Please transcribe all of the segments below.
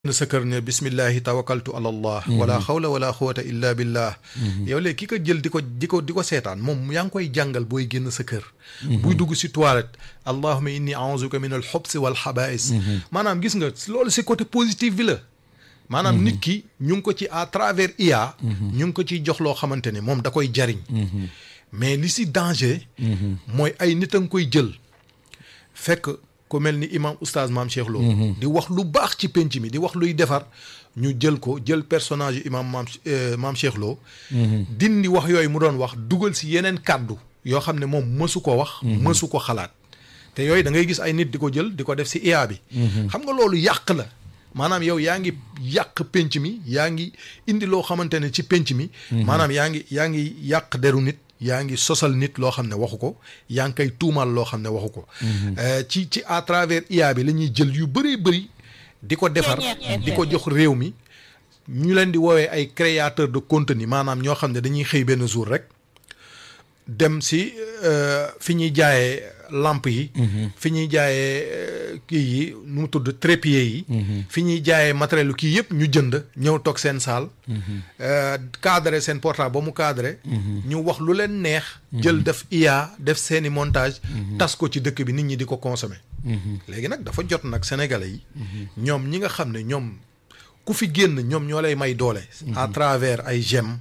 sa kër ne bismillahi tawakkaltu ala allah wala xawla wala quwwata illa billah yow léegi ki ko jël di ko seetaan moom yaa ngi koy jàngal booy génn sa kër buy dugg si toilette allahumma inni a'uzuka min al xubsi wal xabaa'is maanaam gis nga loolu si côté positif bi la maanaam nit ki ñu ngi ko ci à travers IA ñu ngi ko ciy jox loo xamante ne moom da koy jariñ mais li si danger mooy ay nit a nga koy jël fekk ku mel ni imam oustaz maam Cheikh Lo di wax lu baax ci penc mi di wax luy defar ñu jël ko jël personnage yu imam maam Cheikh Lo dindi wax yooyu mu doon wax dugal si yeneen kàddu yoo xam ne moom mësu ko wax mësu ko xalaat te yooyu da ngay gis ay nit di ko jël di ko def si IA bi xam nga loolu yàq la maanaam yow yaa ngi yàq penc mi yaa ngi indi loo xamante ne ci penc mi maanaam yaa ngi yàq deru nit yaa ngi sosal nit loo xam ne waxu ko yaa ngi koy tuumal loo xam ne waxu ko ci à travers IA bi la ñuy jël yu bëri di ko defar di ko jox réew mi ñu leen di woowee ay créateur de contenu maanaam ñoo xam ne dañuy xëy benn jour rek dem si fi ñuy jaayee lampe yi fi ñuy jaayee kii yi nu mu tudd trépied yi fi ñuy jaayee matériel kii yëpp ñu jënd ñëw toog seen salle cadré seen portable ba mu cadré ñu wax lu leen neex jël def IA def seeni montage tas ko ci dëkk bi nit ñi di ko consommer léegi nag dafa jot nag sénégalais yi ñoom ñi nga xam ne ñoom ku fi génn ñoom ñoo lay may doole à travers ay j'aime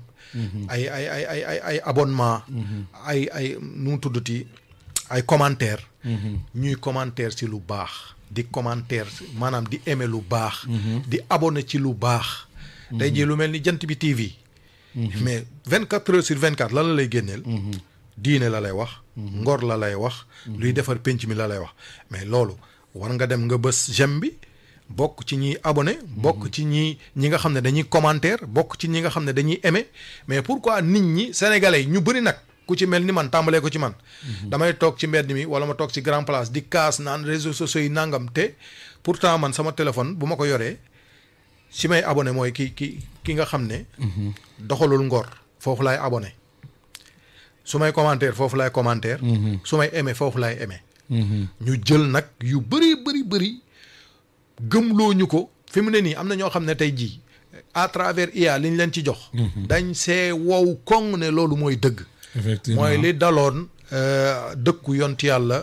ay abonnement ay nu mu tuddati ay commentaire ñuy commentaire ci lu baax di commentaire maanaam di aimer lu baax di abonné ci lu baax tey jii lu mel ni Jant Bi TV mais 24 heures sur 24 lan la lay génneel diine la lay wax ngor la lay wax luy defar penc mi la lay wax mais loolu war nga dem nga bës j'aime bi bokk ci ñiy abonné bokk ci ñi nga xam ne dañuy commentaire bokk ci ñi nga xam ne dañuy aimer mais pourquoi nit ñi sénégalais yi ñu bëri nag ku ci mel ni man tàmbalee ko ci man damay toog ci mbedd mi wala ma toog ci grand place di kaas naan réseaux sociaux yi nangam te pourtant man sama téléphone bu ma ko yoree si may abonné mooy ki nga xam ne doxalul ngor foofu laay abonné su may commentaire foofu laay commentaire su may aimer foofu laay aimer ñu jël nag yu bëri gëmloo ñu ko fi mu ne nii am na ñoo xam ne tey jii à travers IA li ñu leen ci jox dañ see wow koŋ ne loolu mooy dëgg effectivement mooy li daloon dëkku yont yàlla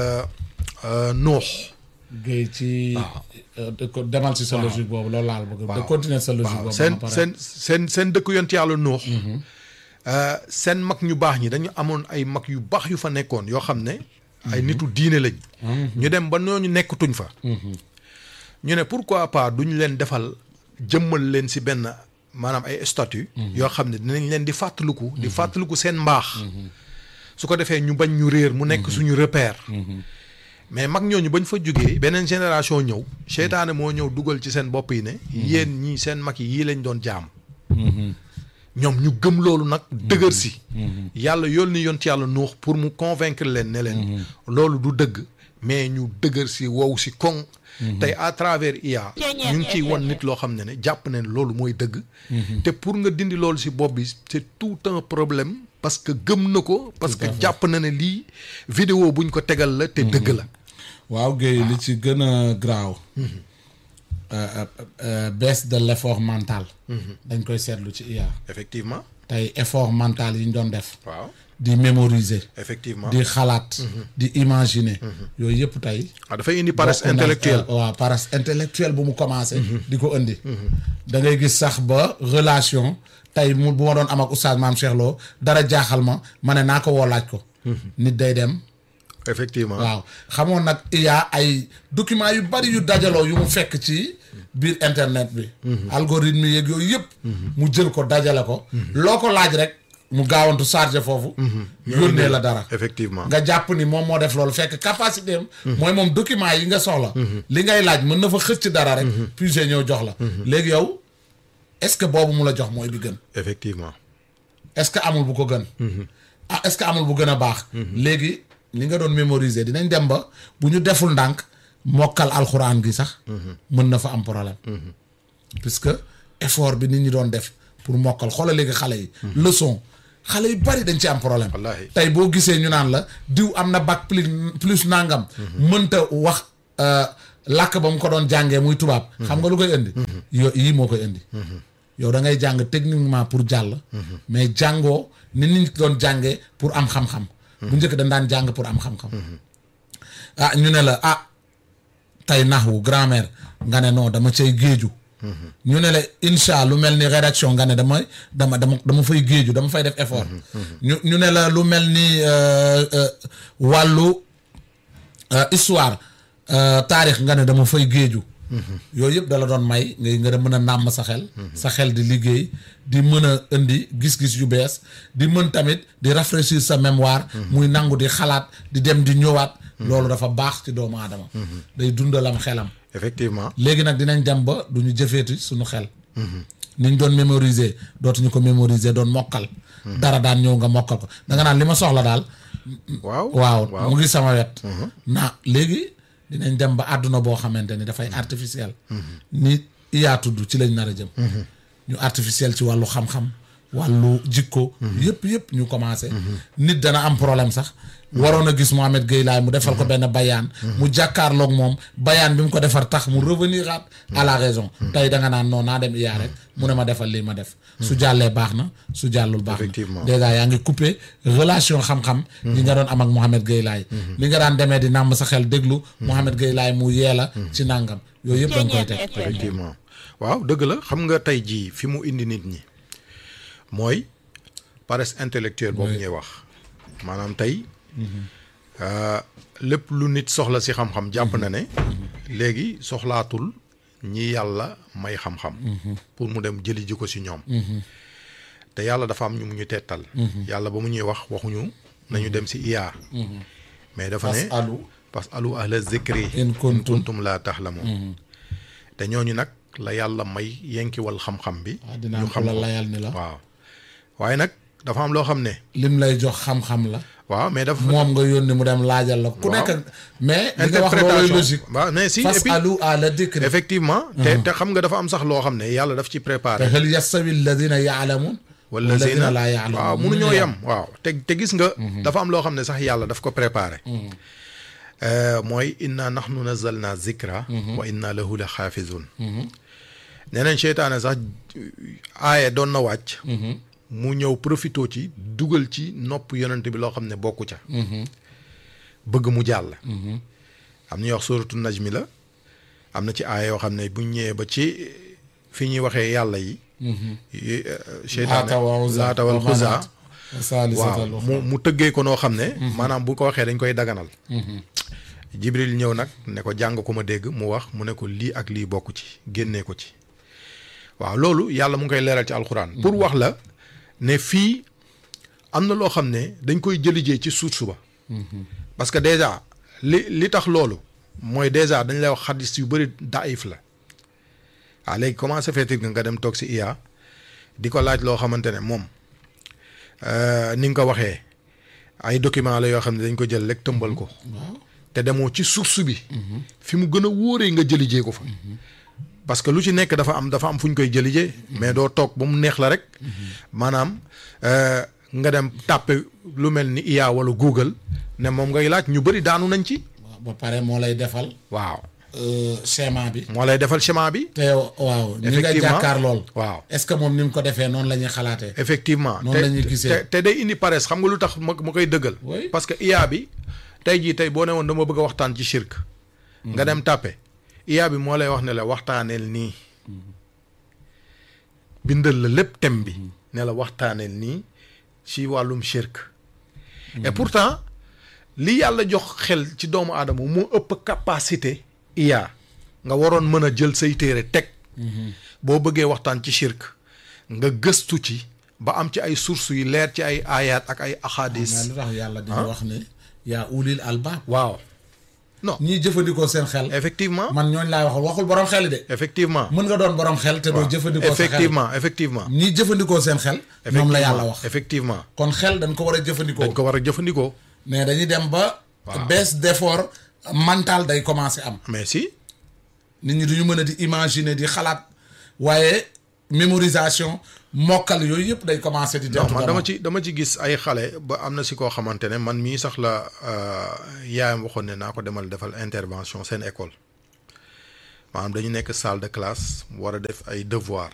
Nuux géey ci demal si sa logique boobu loolu laal bëgg de continuer sa logique boobu seen dëkku yont yàlla Nuux seen mag ñu baax ñi dañu amoon ay mag yu baax yu fa nekkoon yoo xam ne ay nitu diine lañ ñu dem ba ñooñu nekkatuñ fa ñu ne pourquoi pas duñ leen defal jëmmal leen si benn maanaam ay statut yoo xam ne dinañ leen di fàttaliku seen mbaax su ko defee ñu bañ ñu réer mu nekk suñu repère mais mag ñooñu bañ fa jógee beneen génération ñëw seytaane moo ñëw dugal ci seen bopp yi ne yéen ñii seen mag yi yii lañ doon jaam ñoom ñu gëm loolu nag dëgër si yàlla yónni yont yàlla Nuux pour mu convaincre leen ne leen loolu du dëgg mais ñu dëgër si wow si koŋ tey à travers IA ñu ngi ciy won nit loo xam ne jàpp ne loolu mooy dëgg te pour nga dindi loolu si bopp bi c'est tout un problème parce que gëm na ko parce que jàpp na ne lii vidéo buñ ko tegal la te dëgg la waaw Guèye li ci gën a graaw baisse de l'effort mental dañ koy seetlu ci IA effectivement tey effort mental yi ñu doon def waaw di mémoriser effectivement di xalaat di imaginer yooyu yëpp tey dafay indi paresse intellectuelle waaw paresse intellectuelle bu mu commencé di ko indi da ngay gis sax ba relation tey bu ma doon am ak oustaz maam Cheikh Lo dara jaaxal ma ne naa ko woo laaj ko nit day dem effectivement waaw xamoon nag IA ay documents yu bari yu dajaloo yu mu fekk ci biir internet bi algorithme yeeg yooyu yëpp mu jël ko dajale ko loo ko laaj rek mu gaawantu chargé foofu yónnee la dara effectivement nga jàpp ni moom moo def loolu fekk capacité am mooy moom document yi nga soxla li ngay laaj mën na fa xëcc dara rek puis ñëw jox la léegi yow est-ce que boobu mu la jox mooy bi gën effectivement est-ce que amul bu ko gën est-ce que amul bu gën a baax léegi li nga doon mémoriser dinañ dem ba bu ñu deful ndànk mokkal alxuraan gi sax mën na fa am problème puisque effort bi nit ñi doon def pour mokkal xoolal léegi xale yi leçon xale yu bari dañ ci am problème tey boo gisee ñu naan la diw am na bac plus nangam mënta wax làkk ba mu ko doon jàngee muy tubaab xam nga lu koy indi yii moo koy indi yow da ngay jàng techniquement pour jàll mais jàngoo ni nit doon jàngee pour am xam-xam bu njëkk dañ daan jàng pour am xam-xam ah ñu ne la tey naxwu grammaire nga ne non dama cay géeju ñu ne la insha lu mel ni rédaction nga ne dama fay géeju dama fay def effort ñu ne la lu mel ni wàllu histoire taarix nga ne dama fay géeju yooyu yëpp dala doon may ngay nga mën a nàmm sa xel di liggéey di mën a indi gis-gis yu bees di mën tamit di rafraîchir sa mémoire muy nangu di xalaat di dem di ñëwaat loolu dafa baax ci doomu aadama day dundalam xelam effectivement léegi nag dinañ dem ba du ñu jëfeeti suñu xel niñ doon mémoriser dootuñu ko mémoriser doon mokkal dara daan ñëw nga mokkal ko da nga naan li ma soxla daal waaw mu ngi sama wet léegi dinañ dem ba àdduna boo xamante ni dafay artificiel ni iyaa tudd ci lañ nar a jëm ñu artificiel ci wàllu xam-xam wàllu jikko yëpp ñu commencé nit dana am problème sax waroon a gis Mohamed Gueye Laye mu defal ko benn bayaan mu jàkkaarloog moom bayaan bi mu ko defar tax mu revenir à la raison tey da nga naan non naa dem iyaa rek mu ne ma defal lii ma def su jàllee baax na su jàllul baax na dèjà yaa ngi coupé relation xam-xam yi nga doon am ak Mohamed Gueye Laye li nga daan demee di nàmm sa xel déglu Mohamed Gueye Laye mu yee la ci nàngam yooyu yëpp dañ koy teg effectivement waaw dëgg la xam nga tey jii fi mu indi nit ñi mooy paresse intellectuelle boobu ñuy wax maanaam tey lépp lu nit soxla si xam-xam jàpp na ne léegi soxlaatul ñi yàlla may xam-xam pour mu dem jëli ji ko si ñoom te yàlla dafa am ñu mu ñu tettal yàlla ba mu ñuy wax waxuñu nañu dem si iyaa mais dafa ne fasalu ahla zikri in kuntum laa taxlamuun te ñooñu nag la yàlla may yenkiwal xam-xam bi ñu xam la layal ni la waaw waaye nag dafa am loo xam ne lim lay jox xam-xam la waaw mais dafa moom nga yónni mu dem laajal la ku nekk mais li nga wax loolu logique waaw mais si fasalu ahla zikri effectivement te xam nga dafa am sax loo xam ne yàlla daf ci préparé hal yastawi alladina yaalamuun walladina laa yaalamuun waaw mënuñoo yem waaw te gis nga dafa am loo xam ne sax yàlla daf ko préparé mooy inna nahnu nazzalna zikra wa inna lahu la xaafizun nee nañ seytaane sax aaye doon na wàcc mu ñëw profito ci dugal ci nopp yonent bi loo xam ne bokku ca bëgg mu jàll am na ñuy wax suratu najmi la am na ci aaya yoo xam ne buñ ñëwee ba ci fi ñuy waxee yàlla yi seytaane laata wal xuza waaw mu tëggee ko noo xam ne maanaam bu ko waxee dañ koy daganal jibril ñëw nag ne ko jàng ko ma dégg mu wax mu ne ko lii ak lii bokk ci génnee ko ci waaw loolu yàlla mu ngi koy leeral ci alxuraan pour wax la ne fii am na loo xam ne dañ koy jëlijee ci source ba parce que déjà li tax loolu mooy déjà dañ lay wax xadis yu bëri daif la waaw léegi comment ça fait nga dem toog si IA di ko laaj loo xamante ne moom ni nga ko waxee ay document la yoo xam ne dañ ko jël rek tëmbal ko te demoo ci source bi fi mu gën a wóoree nga jëlijee ko fa parce que lu ci nekk dafa am fu ñu koy jëlijee mais doo toog ba mu neex la rek maanaam nga dem tàppe lu mel ni IA wala Google ne moom ngay laaj ñu bëri daanu nañ ci ba pare moo lay defal waaw schéma bi moo lay defal schéma bi te waaw ni nga jàkkaar lool waaw est-ce que moom ni mu ko defee noonu la ñuy xalaatee effectivement noonu la ñuy gisee te day indi paresse xam nga lu tax ma koy dëggal parce que IA bi tey jii tey boo ne woon dama bëgg a waxtaan ci shirk nga dem tàppe IA bi moo lay wax ne la waxtaaneel nii bindal la lépp thème bi ne la waxtaaneel nii ci wàllum shirk et pourtant li yàlla jox xel ci doomu aadama moo ëpp capacité IA nga waroon mën a jël say téere teg boo bëggee waxtaan ci shirk nga gëstu ci ba am ci ay sources yu leer ci ay ayaat ak ay axadis lu tax yàlla dina wax ne yaa ulil albaab waaw non ñiy jëfandikoo seen xel effectivement man ñooñu laay waxul borom xel de effectivement mën nga doon borom xel te doo jëfandikoo sa xel effectivement ñiy jëfandikoo seen xel ñoom la yàlla wax effectivement kon xel dañ ko war a jëfandikoo mais dañuy dem ba baisse d'effort mental day commencer am mais si nit ñi duñu mën a di imaginer di xalaat waaye mémorisation mokkal yooyu yëpp day commencer di non man dama ci gis ay xale ba am na si koo xamante ne man mii sax la yaayam waxoon ne naa ko demal defal intervention seen école maanaam dañu nekk salle de classe war a def ay devoir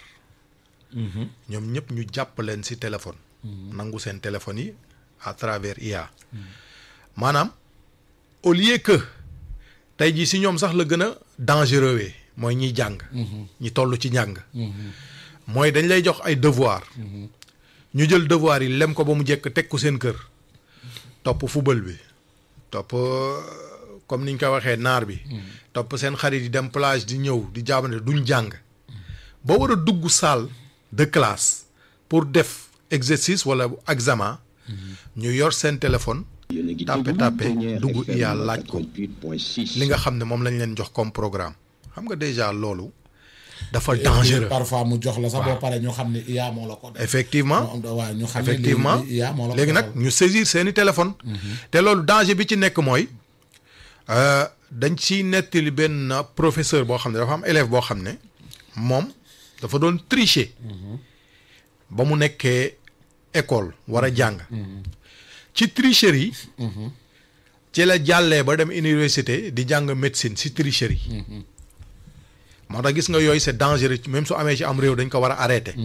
ñoom ñëpp ñu jàpp leen ci téléphone nangu seen téléphone yi à travers IA maanaam au lieu que tey jii ci ñoom sax la gën a dangereux wee mooy ñiy jàng ñi toll ci njàng mooy dañ lay jox ay devoir ñu jël devoir yi lem ko ba mu jekk teg ko seen kër topp football bi topp comme niñ ko waxee naar bi topp seen xarit yi dem plage di ñëw di jaabante duñ jàng ba war a dugg salle de classe pour def exercice wala examen ñu yor seen téléphone tàppe dugg IA laaj ko li nga xam ne moom lañ leen jox comme programme xam nga déjà loolu dafa dangereux parfois mu jox la sax boo pare ñu xam ne IA moo la ko def effectivement waaw ñu xam ne effectivement IA moo la ko léegi nag ñu saisir seeni téléphone te loolu danger bi ci nekk mooy dañ ci nettali benn professeur boo xam ne dafa am élève boo xam ne moom dafa doon tricher ba mu nekkee école war a jàng ci tricherie yi ci la jàllee ba dem université di jàng médecine ci tricherie yi moo tax gis nga yooyu c'est dangereux même su amee ci am réew dañ ko war a arrêter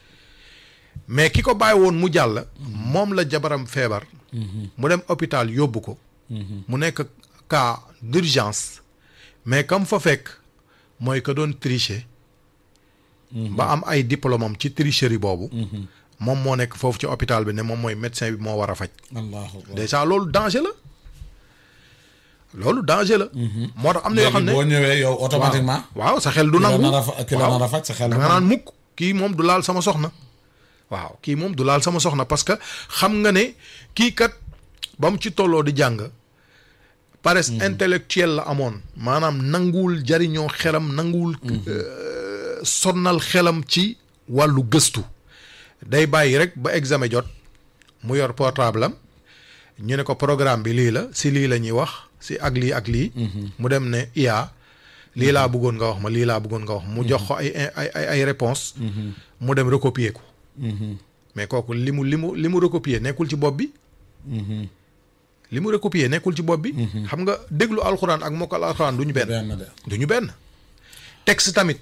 mais ki ko bàyyi woon mu jàll moom la jabaram feebar mu dem hôpital yóbbu ko mu nekk cas d'urgence mais comme fa fekk mooy que doon tricher ba am ay diplôme am ci tricherie boobu moom moo nekk foofu ci hôpital bi ne moom mooy médecin bi moo war a faj déjà loolu danger la loolu danger la moo tax am na yoo xam ne boo ñëwee yow automatiquement waaw sa xel du nangu ki la nar a faj sa xel da nga naan mukk kii moom du laal sama soxna waaw kii moom du laal sama soxna parce que xam nga ne kii kat ba mu ci tolloo di jàng paresse intellectuelle la amoon maanaam nanguwul jariñoo xelam nanguwul sonnal xelam ci wàllu gëstu day bàyyi rek ba examen jot mu yor portable am ñu ne ko programme bi lii la si lii la ñuy wax si ak lii mu dem ne IA lii laa bëggoon nga wax ma lii laa bëggoon nga wax mu jox ko ay réponse mu dem recopier ko mais kooku li mu recopier nekkul ci bopp bi li mu recopier nekkul ci bopp bi xam nga déglu alxuraan ak mokkal alxuraan du ñu benn texte tamit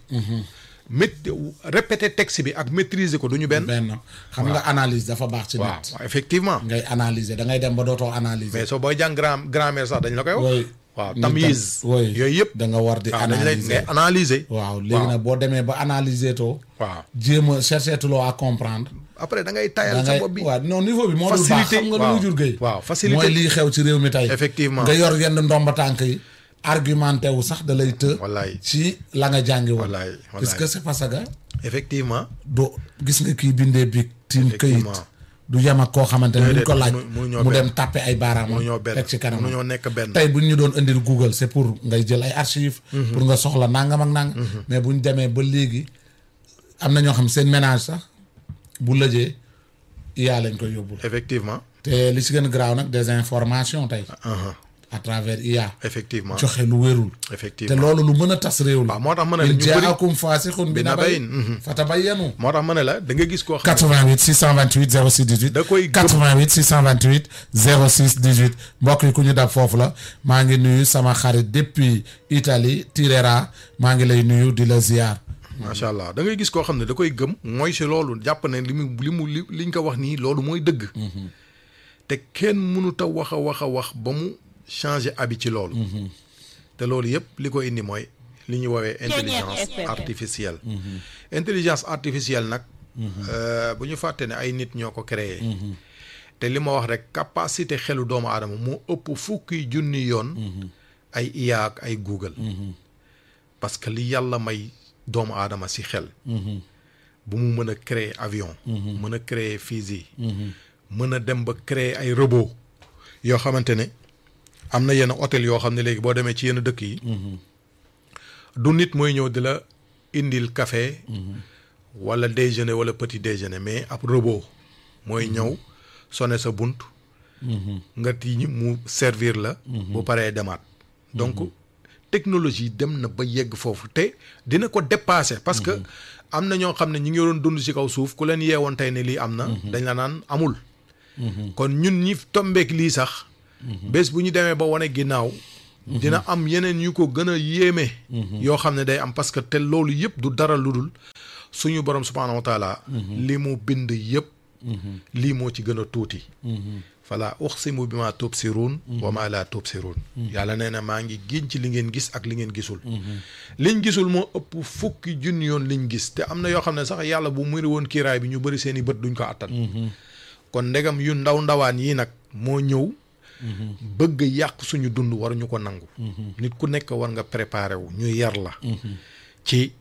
répéter texte bi ak maîtriser ko du ñu benn xam nga analyse dafa baax ci nit waaw effectivement ngay analyser da ngay dem ba dootoo analyser mais soo booy jàng grammaire sax dañ la koy wax waaw tamyiz yooyu yëpp da nga war di analyser ngay analyser waaw léegi nag boo demee ba analyser too waaw jéem a chercher tuloo à comprendre après da ngay tayal sa bopp bi waaw non niveau bi moo dul baax xam nga lu mu jur gay waaw facilité mooy lii xew ci réew mi tey effectivement nga yor yenn ndomba tànk yi argumenté wu sax da lay të wallaay ci la nga jàngi woon wallaay parce que c'est parce que effectivement do gis nga kii bindee bi tiim këyit du yem ak koo xamante ne duñ ko laaj mu dem tàppe ay baaraamam teg ci kanam ñoo nekk benn tey buñ ñu doon indil Google c'est pour ngay jël ay archives pour nga soxla nangam ak nangam mais buñ demee ba léegi am na ñoo xam seen ménage sax bu lëjee IA lañ koy yóbbul effectivement te li ci gën a garaaw nag des informations tey à travers IA effectivement joxe lu wérul effectivement te loolu lu mën a tas réew la waaw moo tax ma ne la ñu bëri jaakum faasixun bi nabain fatabayyanu moo tax ma ne la da nga gis koo xam 88 628 06 18 da koy 88 628 06 18 mbokk yi ku ñu dab foofu la maa ngi nuyu sama xarit depuis Italie Tirera maa ngi lay nuyu di la ziar macha allah da ngay gis koo xam ne da koy gëm mooy si loolu jàpp ne liñ ko wax nii loolu mooy dëgg te kenn mënut a wax ba mu changer habit ci loolu te loolu yëpp li ko indi mooy li ñuy woowee intelligence artificielle intelligence artificielle nag bu ñu fàtte ne ay nit ñoo ko créé te li ma wax rek capacité xelu doomu aadama moo ëpp fukki junni yoon ay IA ak ay Google parce que li yàlla may doomu aadama si xel bu mu mën a créer avion mën a créer fusée mën a dem ba créer ay robot yoo xamante ne am na yenn hôtel yoo xam ne léegi boo demee ci yenn dëkk yi du nit mooy ñëw di la indil café wala déjeuner wala petit déjeuner mais ab robot mooy ñëw sonné sa bunt nga tiiñ mu servir la bu paree demaat donc technologie dem na ba yegg foofu te dina ko dépasser parce que am na ñoo xam ne ñi ngi doon dund ci kaw suuf ku leen yeewoon tey ne lii am na dañ la naan amul kon ñun ñi tombeek lii sax bés bu ñu demee ba wane ginnaaw dina am yeneen yu ko gën a yéeme yoo xam ne day am parce que te loolu yëpp du dara lu dul suñu borom subhaanahu wa taala li mu bind yëpp lii moo ci gën a tuuti fala uqsimu bi ma tubsiruun wa ma la tubsiruun yàlla nee na maa ngi giñ ci li ngeen gis ak li ngeen gisul liñ gisul moo ëpp fukki junni yoon liñ gis te am na yoo xam ne sax yàlla bu muri woon kiiraay bi ñu bëri seeni bët duñ ko attan kon ndegam yu ndaw ndawaan yi nag moo ñëw bëgg yàq suñu dund waruñu ko nangu nit ku nekk war nga préparé wu ñu yar la ci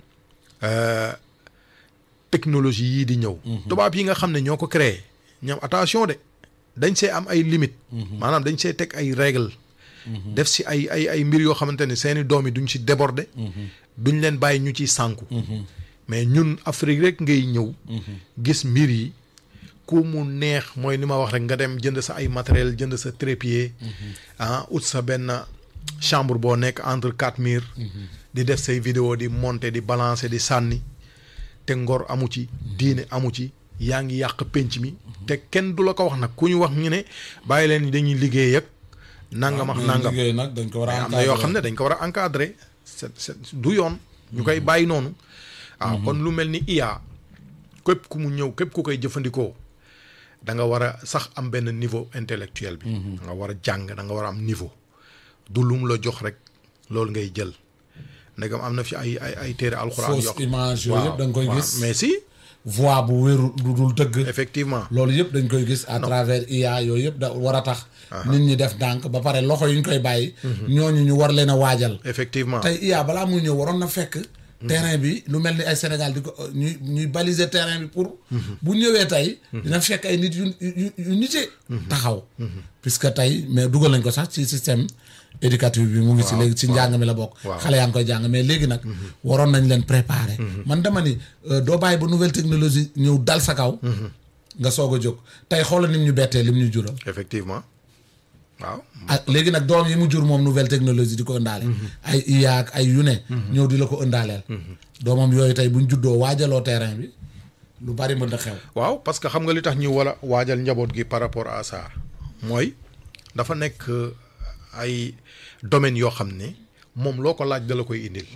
technologie yii di ñëw tubaab yi nga xam ne ñoo ko créé ñoom attention de dañ see am ay limite maanaam dañ see teg ay règle def si ay mbir yoo xamante ne seeni doom yi duñ si déborder duñ leen bàyyi ñu ciy sànku mais ñun Afrique rek ngay ñëw gis mbir yi ku mu neex mooy ni ma wax rek nga dem jënd sa ay matériel jënd sa trépied ut sa benn chambre boo nekk entre quatre murs di def say vidéo di monter di balancer di sànni te ngor amu ci diine amu ci yaa ngi yàq penc mi te kenn du la ko wax nag ku ñu wax ñu ne bàyyi leen dañuy liggéey ak nangam ak nangam dañ ko war a am na yoo xam ne dañ ko war a encadrer c'est du yoon ñu koy bàyyi noonu waaw kon lu mel ni IA képp ku mu ñëw képp ku koy jëfandikoo da nga war a sax am benn niveau intellectuel bi da nga war a jàng da nga war a am niveau du lum la jox rek loolu ngay jël ndegam am na fi ay téere alxuraan fausse image yooyu yëpp da nga koy gis mais si voix bu wéru du dul dëgg effectivement loolu yëpp dañ koy gis à travers IA yooyu yëpp da war a tax nit ñi def ndànk ba pare loxo yi ñu koy bàyyi ñooñu ñu war leen a waajal effectivement tey IA balaa muy ñëw waroon na fekk terrain bi lu mel ni ay Sénégal di ko ñuy baliser terrain bi pour bu ñëwee tey dina fekk ay nit yu nite taxaw puisque tey mais dugal nañ ko sax ci système éducatif bi mu ngi ci léegi ci njàng mi la bokk xale yaa ngi koy jàng mais léegi nag waroon nañ leen préparer man dama ni doo bàyyi ba nouvelle technologie ñëw dal sa kaw nga soog a jóg tey xoolal nim ñu bettee lim ñu jural effectivement waaw ak léegi nag doom yi mu jur moom nouvelle technologie di ko ëndaale ay IA ak ay yu ne ñëw di la ko ëndaaleel doomam yooyu tey buñ juddoo waajaloo terrain bi lu bari mën na xew waaw parce que xam nga li tax ñu wala waajal njaboot gi par rapport à ça mooy dafa nekk ay domaines yoo xam ne moom loo ko laaj da la koy indil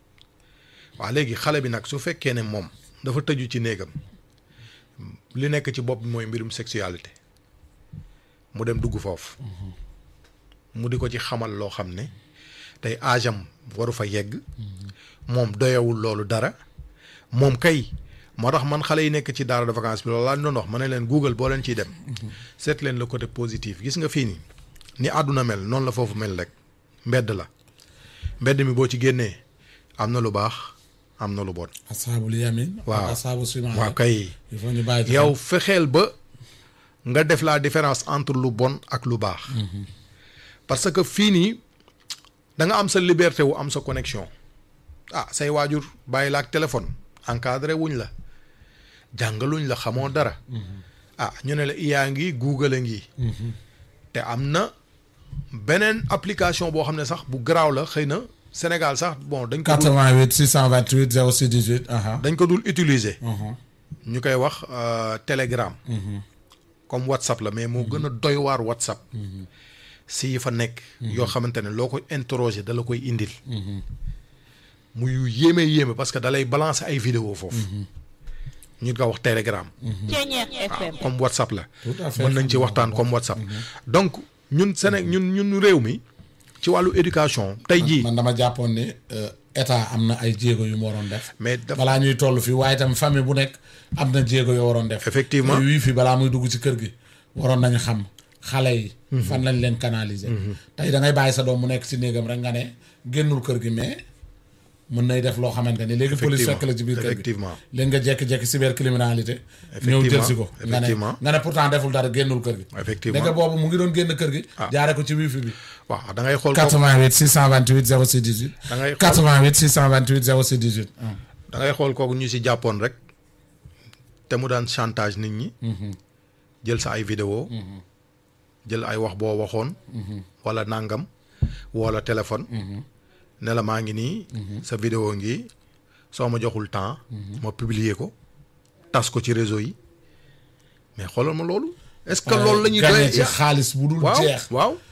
waaw léegi xale bi nag su fekkee ne moom dafa tëju ci néegam li nekk ci bopp bi mooy mbirum sexualité mu dem dugg foofu mu di ko ci xamal loo xam ne tey âge am waru fa yegg moom doyawul loolu dara moom kay moo tax man xale yi nekk ci daara de vacances bi loolu laa doon wax ma ne leen Google boo leen ciy dem seet leen le côté positif gis nga fii nii ni àdduna mel noonu la foofu mel rek mbedd la mbedd mi boo ci génnee am na lu baax am na lu bon. asaabul yamin waaw asaabu simaal waaw kay il faut ñu bàyyi yow fexeel ba nga def la différence entre lu bon ak lu baax parce que fii nii da nga am sa liberté wu am sa connexion say waajur bàyyi la ak téléphone encadré wuñ la jàngaluñ la xamoo dara ñu ne la IA ngi Google a ngi te am na beneen application boo xam ne sax bu garaaw la xëy na Sénégal sax bon dañ ko 88 628 06 18 dañ ko dul utiliser ñu koy wax Telegram comme WhatsApp la mais moo gën a doy waar WhatsApp si yi fa nekk yoo xamante ne loo ko interroger da la koy indil muy yéeme parce que da lay balancer ay vidéo foofu ñu ko wax Telegram comme WhatsApp la mën nañ ci waxtaan comme WhatsApp donc ñun ñun réew mi ci wàllu éducation tey jii man dama jàppoon ne état am na ay jéego yu mu waroon def mais balaa ñuy toll fii waaye tam famille bu nekk am na jéego yoo waroon def effectivement wii fii balaa muy dugg ci kër gi waroon nañu xam xale yi fan lañ leen canaliser tey da ngay bàyyi sa doom mu nekk ci néegam rek nga ne génnul kër gi mais mën nay def loo xamante ne léegi police fekk la ci biir kër gi effectivement léegi nga jekki-jekki cybercriminalité ñëw jël si ko nga ne pourtant deful dara génnul kër gi effectivement dégg boobu mu ngi doon génn kër gi jaare ko ci wifi bi waaw da ngay xool 88 628 06 18 da ngay 88 628 06 18 da ngay xool kooku ñu si jàppoon rek te mu daan chantage nit ñi jël sa ay vidéo jël ay wax boo waxoon wala nangam wala téléphone ne la maa ngi nii sa vidéo ngi soo ma joxul temps ma publier ko tas ko ci réseau yi mais xoolal ma loolu est-ce que loolu la ñuy doyee ci xaalis bu dul jeex waaw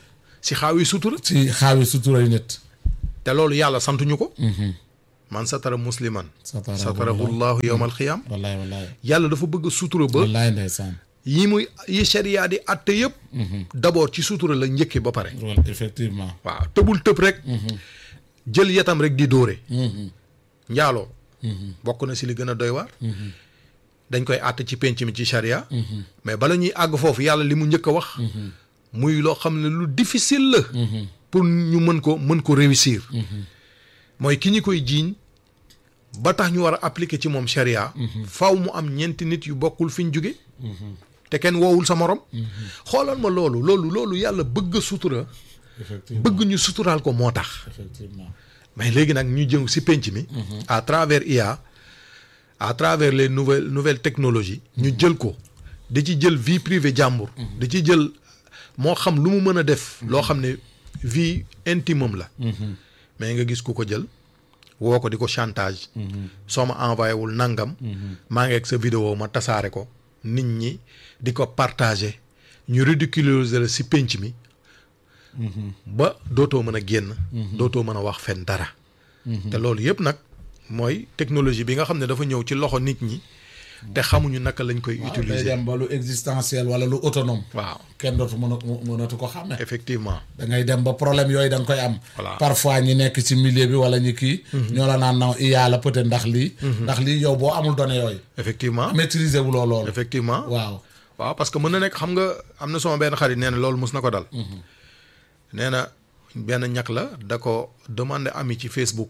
si xaawi sutura. ci xaawi sutura yu nit. te loolu yàlla santuñu ko. man satara musliman. satarahu llahu yawmal xiyaam. wallaay wallaay. yàlla dafa bëgg sutura ba. wallaay ndeysaan. yi sharia di atte yëpp. d'abord ci sutura la njëkkee ba pare. effectivement. waaw tëbul tëb rek. jël yatam rek di dóore. njaaloo. bokk na si li gën a doy waar. dañ koy àtte ci penc mi ci sharia. mais bala ñuy àgg foofu yàlla li mu njëkk a wax. muy loo xam ne lu difficile la. pour ñu mën ko réussir. mooy ki ñu koy jiiñ ba tax ñu war a appliquer ci moom sharia. faw mu am ñeenti nit yu bokkul fi ñu jóge te kenn woowul sa morom. xoolal ma loolu yàlla bëgg sutura. bëgg ñu suturaal ko moo tax. effectivement. mais léegi nag ñu jëm si penc mi. à travers IA à travers les nouvelles technologies. ñu jël ko di ci jël vie privée jàmbur. di ci jël moo xam lu mu mën a def. loo xam ne vie intime am la. mais nga gis ku ko jël woo ko di ko chantage. soo ma envoyé wul nangam. maa ngi ak sa vidéo ma tasaare ko nit ñi di ko partager ñu ridiculiser la si penc mi. ba dootoo mën a génn. dootoo mën a wax fen dara. te loolu yëpp nag mooy technologie bi nga xam ne dafa ñëw ci loxo nit ñi te xamuñu naka lañ koy utiliser. day dem ba lu existentiel wala lu autonome. waaw kenn dootu mënatu ko xàmme. effectivement. da ngay dem ba problème yooyu da nga koy am. voilà parfois ñi nekk ci milieu bi wala ñi kii. ñoo la naan non IA la peut-être ndax lii. ndax lii yow boo amul données yooyu. effectivement maîtriser wuloo loolu. effectivement. waaw parce que mën na nekk xam nga am na sama benn xarit nee na loolu mus na ko dal. nee na benn ñàkk la da ko demandé ami ci Facebook.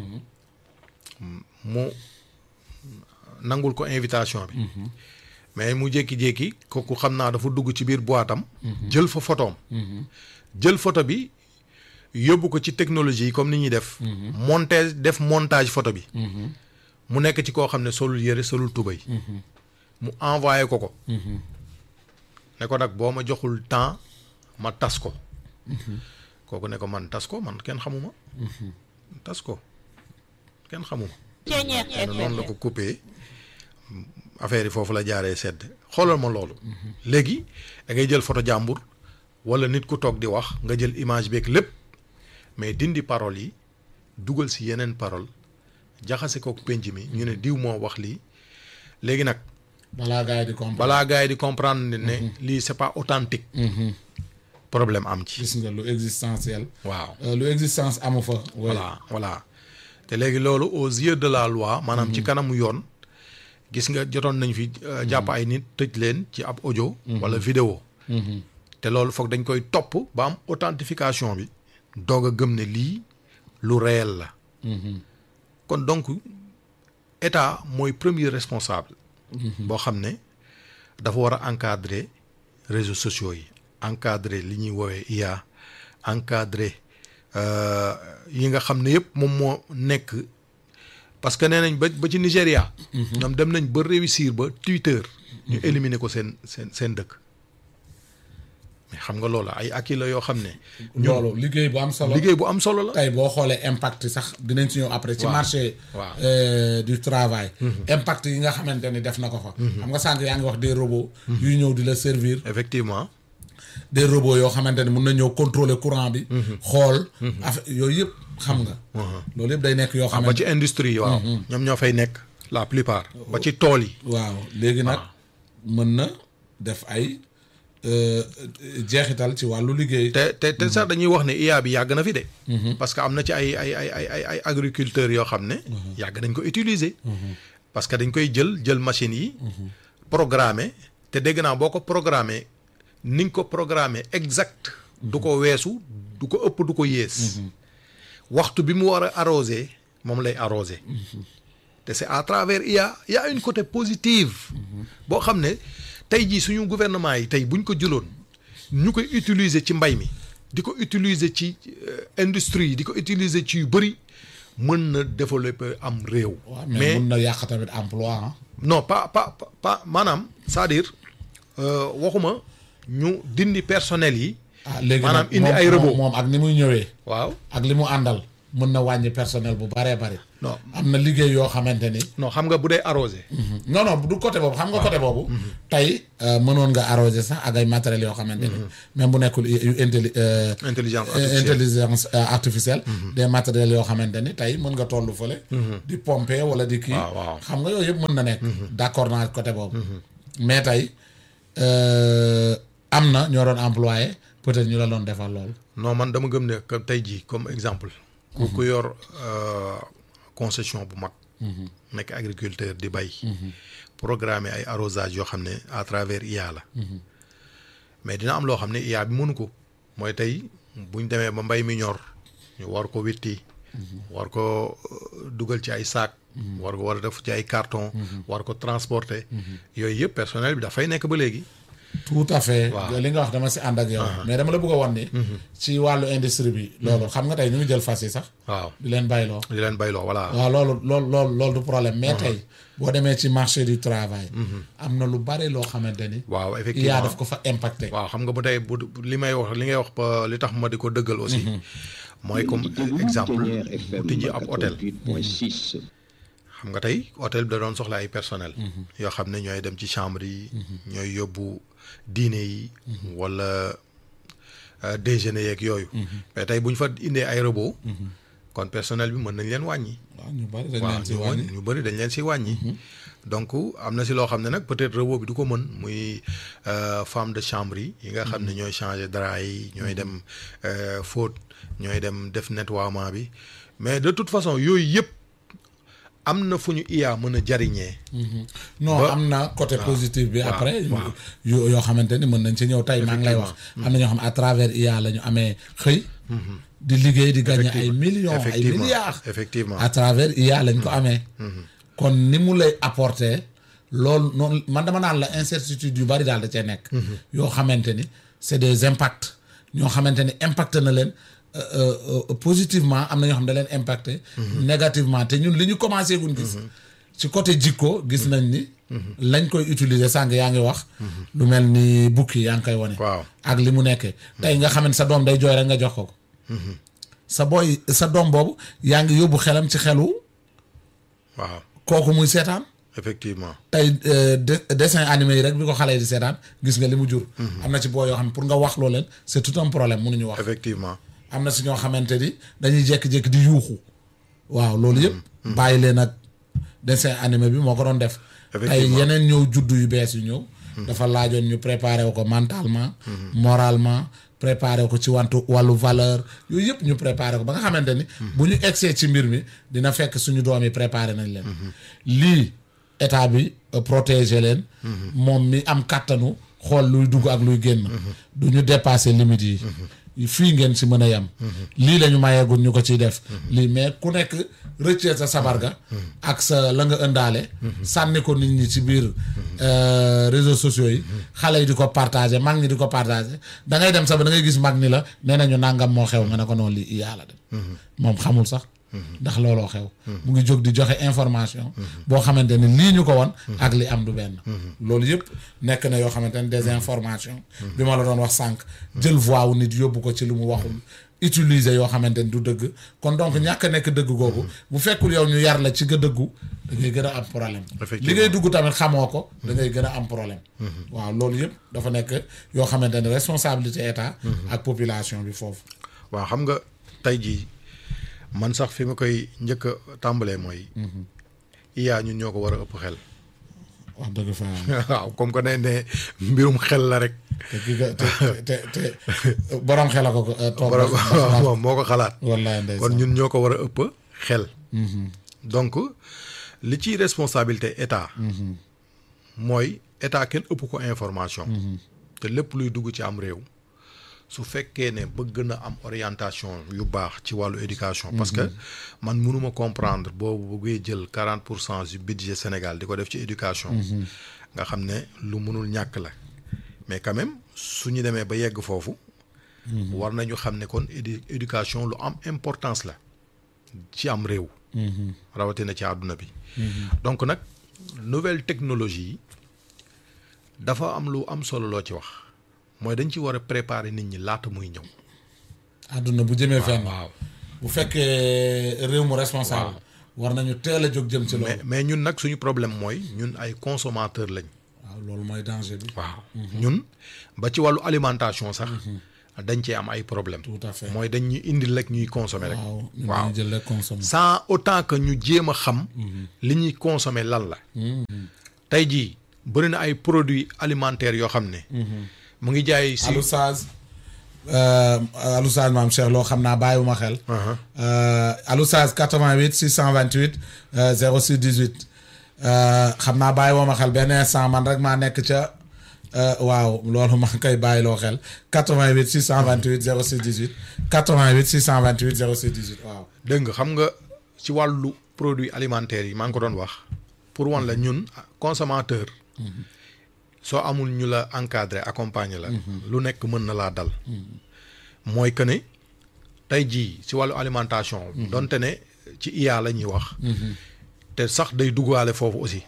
mu nangul ko invitation bi. mais mu jékki-jékki kooku xam naa dafa dugg ci biir boîtam. jël fa photoom. jël photo bi yóbbu ko ci technologie yi comme ni ñuy def. montage photo bi. mu nekk ci koo xam ne solul yëre solul tubay. mu envoyé ko. ne ko nag boo ma joxul temps ma tas ko. kooku ne ko man tas ko man kenn xamuma. tas ko kenn xamuma. noonu la ko coupé affaire yi foofu la jaaree sedd xoolal ma loolu. léegi da ngay jël photo jàmbur wala nit ku toog di wax nga jël image beeg lépp mais dindi paroles yi dugal si yeneen parole jaxase kook penc mi ñu ne diw moo wax lii léegi nag. balaa gars yi di comprendre ne lii c'est pas authentique. problème am ci. gis nga lu existentiel. waaw lu existence amu fa. voilà te léegi loolu aux yeux de la loi. maanaam ci kanamu yoon. gis nga jotoon nañ fi jàpp ay nit tëj leen ci ab audio. wala vidéo. te loolu foog dañ koy topp ba am authentification bi. doog a gëm ne lii lu réel la. kon donc état mooy premier responsable. boo xam ne dafa war a encadrer réseaux sociaux yi. encadrer li ñuy woowee IA encadrer yi nga xam ne yëpp moom moo nekk parce que nee nañ ba ci Nigéria. ñoom dem nañ ba réussir ba Twitter. ñu éliminer ko seen dëkk. mais xam nga loolu ay acquis la yoo xam ne. loolu liggéey bu am solo la. tey boo xoolee impact sax dinañ ci ñëw après. ci marché. du travail. impact yi nga xamante ni def na ko fa. xam nga sànq yaa ngi wax des robots. yuy ñëw di la servir. effectivement. des robots yoo xamante ni mun na ñëw contrôler courant bi. xool affaire yooyu yëpp xam nga. loolu yëpp day nekk yoo xamante ba ci industrie yi waaw. ñoom ñoo fay nekk la plupart. ba ci tool yi. waaw léegi nag mën na def ay jeexital ci wàllu liggéey. te sax dañuy wax ne IA bi yàgg na fi de. parce que am na ci ay agriculteurs yoo xam ne. yàgg nañ ko utiliser. parce que dañ koy jël machines yi. programmer te dégg naa boo ko programmer. ni nga ko programmé exact du ko weesu du ko ëpp du ko yées waxtu bi mu war a arroser moom lay arroser te c'est à travers il y a une côté positive boo xam ne tey jii suñu gouvernement yi tey buñ ko jëloon ñu koy utiliser ci mbay mi di ko utiliser ci industrie yi di ko utiliser ci yu bëri mën na développer am réew. mais mën na yàq tamit emploi. non pas maanaam c'est-à-dire waxuma. ñu dindi personnel yi. léegi maanaam indi ay robot moom ak ni muy ñëwee. waaw ak li mu àndal mën na wàññi personnel bu baree bari. non am na liggéey yoo xamante ni. non xam nga bu dee arrosé. non non du côté boobu xam nga côté boobu. tey mënoon nga arrosé sax ak ay matériels yoo xamante ni. même bu nekkul yu intelligence artificielle. des matériels yoo xamante ni tey mën nga tollu fële. di pomper wala di kii. xam nga yooyu yëpp mën na nekk. d'accord naa côté boobu. mais tey am na ñoo doon employé peut-être ñu la doon defal lool. non man dama gëm ne que tey jii comme exemple. ku yor concession bu mag. nekk agriculteur di bay. programmer ay arrosage yoo xam ne à travers IA la. mais dina am loo xam ne IA bi mënu ko mooy tey buñ demee ba mbay mi ñor ñu war ko witti. war ko dugal ci ay sac. war a def ci ay carton. war ko transporter. yooyu yëpp personnel bi dafay nekk ba léegi. tout à fait. li nga wax dama si ànd ak yow. mais dama la bëgg a wan ni. ci wàllu industrie bi. loolu xam nga tey ñu ngi jël fas yi sax. waaw di leen bayloo. voilà. waaw loolu du problème mais tey boo demee ci marché du travail. am na lu bari loo xamante ni. waaw effectivement yaa daf ko fa impacté. waaw xam nga bu tey li ngay wax ba li tax ma di ko dëggal aussi. mooy comme exemple bu tijji ab hôtel. xam nga tey hôtel bi da doon soxla ay personnel. yoo xam ne ñooy dem ci chambre yi. ñooy yóbbu dîner yi. wala déjeuner yeeg yooyu. mais tey bu ñu fa indee ay robot. kon personnel bi mën nañ leen wàññi. waaw ñu bari dañ leen si wàññi ñu bari dañ leen si wàññi. donc am na si loo xam ne nag peut-être robot bi du ko mën muy femme de chambre yi nga xam ne ñooy changer drap yi ñooy dem fóot ñooy dem def nettoiement bi mais de toute façon yooyu yëpp. am na fu ñu IA mën a jariñee. non am na côté positif bi après. yoo xamante ni mën nañ ci ñëw tey maa ngi lay wax. am na ñoo xam à travers IA la ñu amee xëy. di liggéey di gagner ay millions ay milliards. effectivement à travers IA lañ ko amee. kon ni mu lay apporter loolu noonu man dama naan la incertitude yu bari daal da cee nekk. yoo xamante ni c'est des impacts ñoo xamante ni impact na leen. Positivement am na ñoo xam ne da leen impacté. Négativement te ñun li ñu commencé guñ gis. ci côté jikko gis nañ ni. lañ koy utiliser sànq yaa ngi wax. lu mel ni bukki yaa ngi koy wane. waaw ak li mu nekkee. tey nga xam ne sa doom day jooy rek nga jox ko. sa doom boobu yaa ngi yóbbu xelam ci xelu. waaw kooku muy seetaan. effectivement tey dessin animé yi rek bi ko xale yi di seetaan gis nga li mu jur. am na ci boo yoo xam ne pour nga wax loo leen c'est tout un problème mënuñu wax. effectivement. am na si ñoo xamante ni dañuy jékki-jékki di yuuxu waaw loolu yëpp bàyyi leen ak dessin animé bi moo ko doon def tey yeneen ñëw juddu yu bees yu ñëw dafa laajoon ñu préparer ko mentalement moralement préparer ko ci wàllu valeur yooyu yëpp ñu préparer ko ba nga xamante ni bu ñu egsee ci mbir mi dina fekk suñu doom yi préparer nañ leen lii état bi protéger leen moom mi am kàttanu xool luy dugg ak luy génn du ñu dépasser limites yi fii ngeen si mën a yem lii la ñu mayeegul ñu ko ciy def lii mais ku nekk rëccee sa sabarga ak sa la nga ëndaale sànni ko nit ñi ci biir réseaux sociaux yi xale yi di ko partager mag ñi di ko partager da ngay dem sax ba da ngay gis mag ni la nee nañu nangam moo xew nga ne ko noonu lii yàlla dem moom xamul sax ndax looloo xew mu ngi jóg di joxe information boo xamante ni lii ñu ko won ak li am du benn loolu yëpp nekk na yoo xamante ni des informations bi ma la doon wax sànq jël voix wu nit yóbbu ko ci lu mu waxul utiliser yoo xamante ni du dëgg kon donc ñàkk a nekk dëgg googu bu fekkul yow ñu yar la ci nga dëggu da ngay gën a am problème li ngay dugg tamit xamoo ko da ngay gën a am problème waaw loolu yëpp dafa nekk yoo xamante ni responsabilité état ak population bi foofu waaw xam nga tey jii man sax fi ma koy njëkk a tàmbalee mooy IA ñun ñoo ko war a ëpp xel wax dëgg fa waaw comme que ne mbirum xel la rek te borom xel a ko toog moom moo ko xalaat wallaay ndeysaan kon ñun ñoo ko war a ëpp xel donc li ciy responsabilité état mooy état kenn ëpp ko information te lépp luy dugg ci am réew su fekkee ne bëgg na am orientation yu baax ci wàllu éducation parce que man mënuma comprendre boobu bëggee jël 40% du budget Sénégal di ko def ci éducation nga xam ne lu mënul ñàkk la mais quand même su ñu demee ba yegg foofu war nañu xam ne kon éducation lu am importance la ci am réew rawatina ci àdduna bi donc nag nouvelle technologie yi dafa am lu am solo loo ci wax mooy dañ ci war a préparer nit ñi laata muy ñëw àdduna bu jëmee fenn waaw bu fekkee réew mu responsable war nañu teel a jóg jëm ci loolu. mais ñun nag suñu problème mooy ñun ay consommateur lañ. waaw loolu mooy danger bi. waaw ñun ba ci wàllu alimentation sax. dañ cee am ay problème tout à fait mooy dañ ñuy indil rek ñuy consommer rek. waaw jël rek consommer. sans autant que ñu jéem a xam. li ñuy consommer lan la. tey jii bëri na ay produits alimentaires yoo xam ne. mu ngi jaay si Aloussage maam Cheikh loo xam naa bàyyiwuma xel. Aloussage 88 628 06 18 xam naa bàyyiwuma xel benn instant man rek maa nekk ca. waaw loolu maa ngi koy bàyyiloo xel 88 628 06 18 88 628 06 18 waaw. dégg nga xam nga ci wàllu produits alimentaires yi maa ngi ko doon wax pour wan la ñun consommateur. soo amul ñu la encadrer accompagner la. lu nekk mën na laa dal. mooy que ne tey jii ci wàllu alimentation. donte ne ci IA la ñuy wax. te sax day duggaale foofu aussi.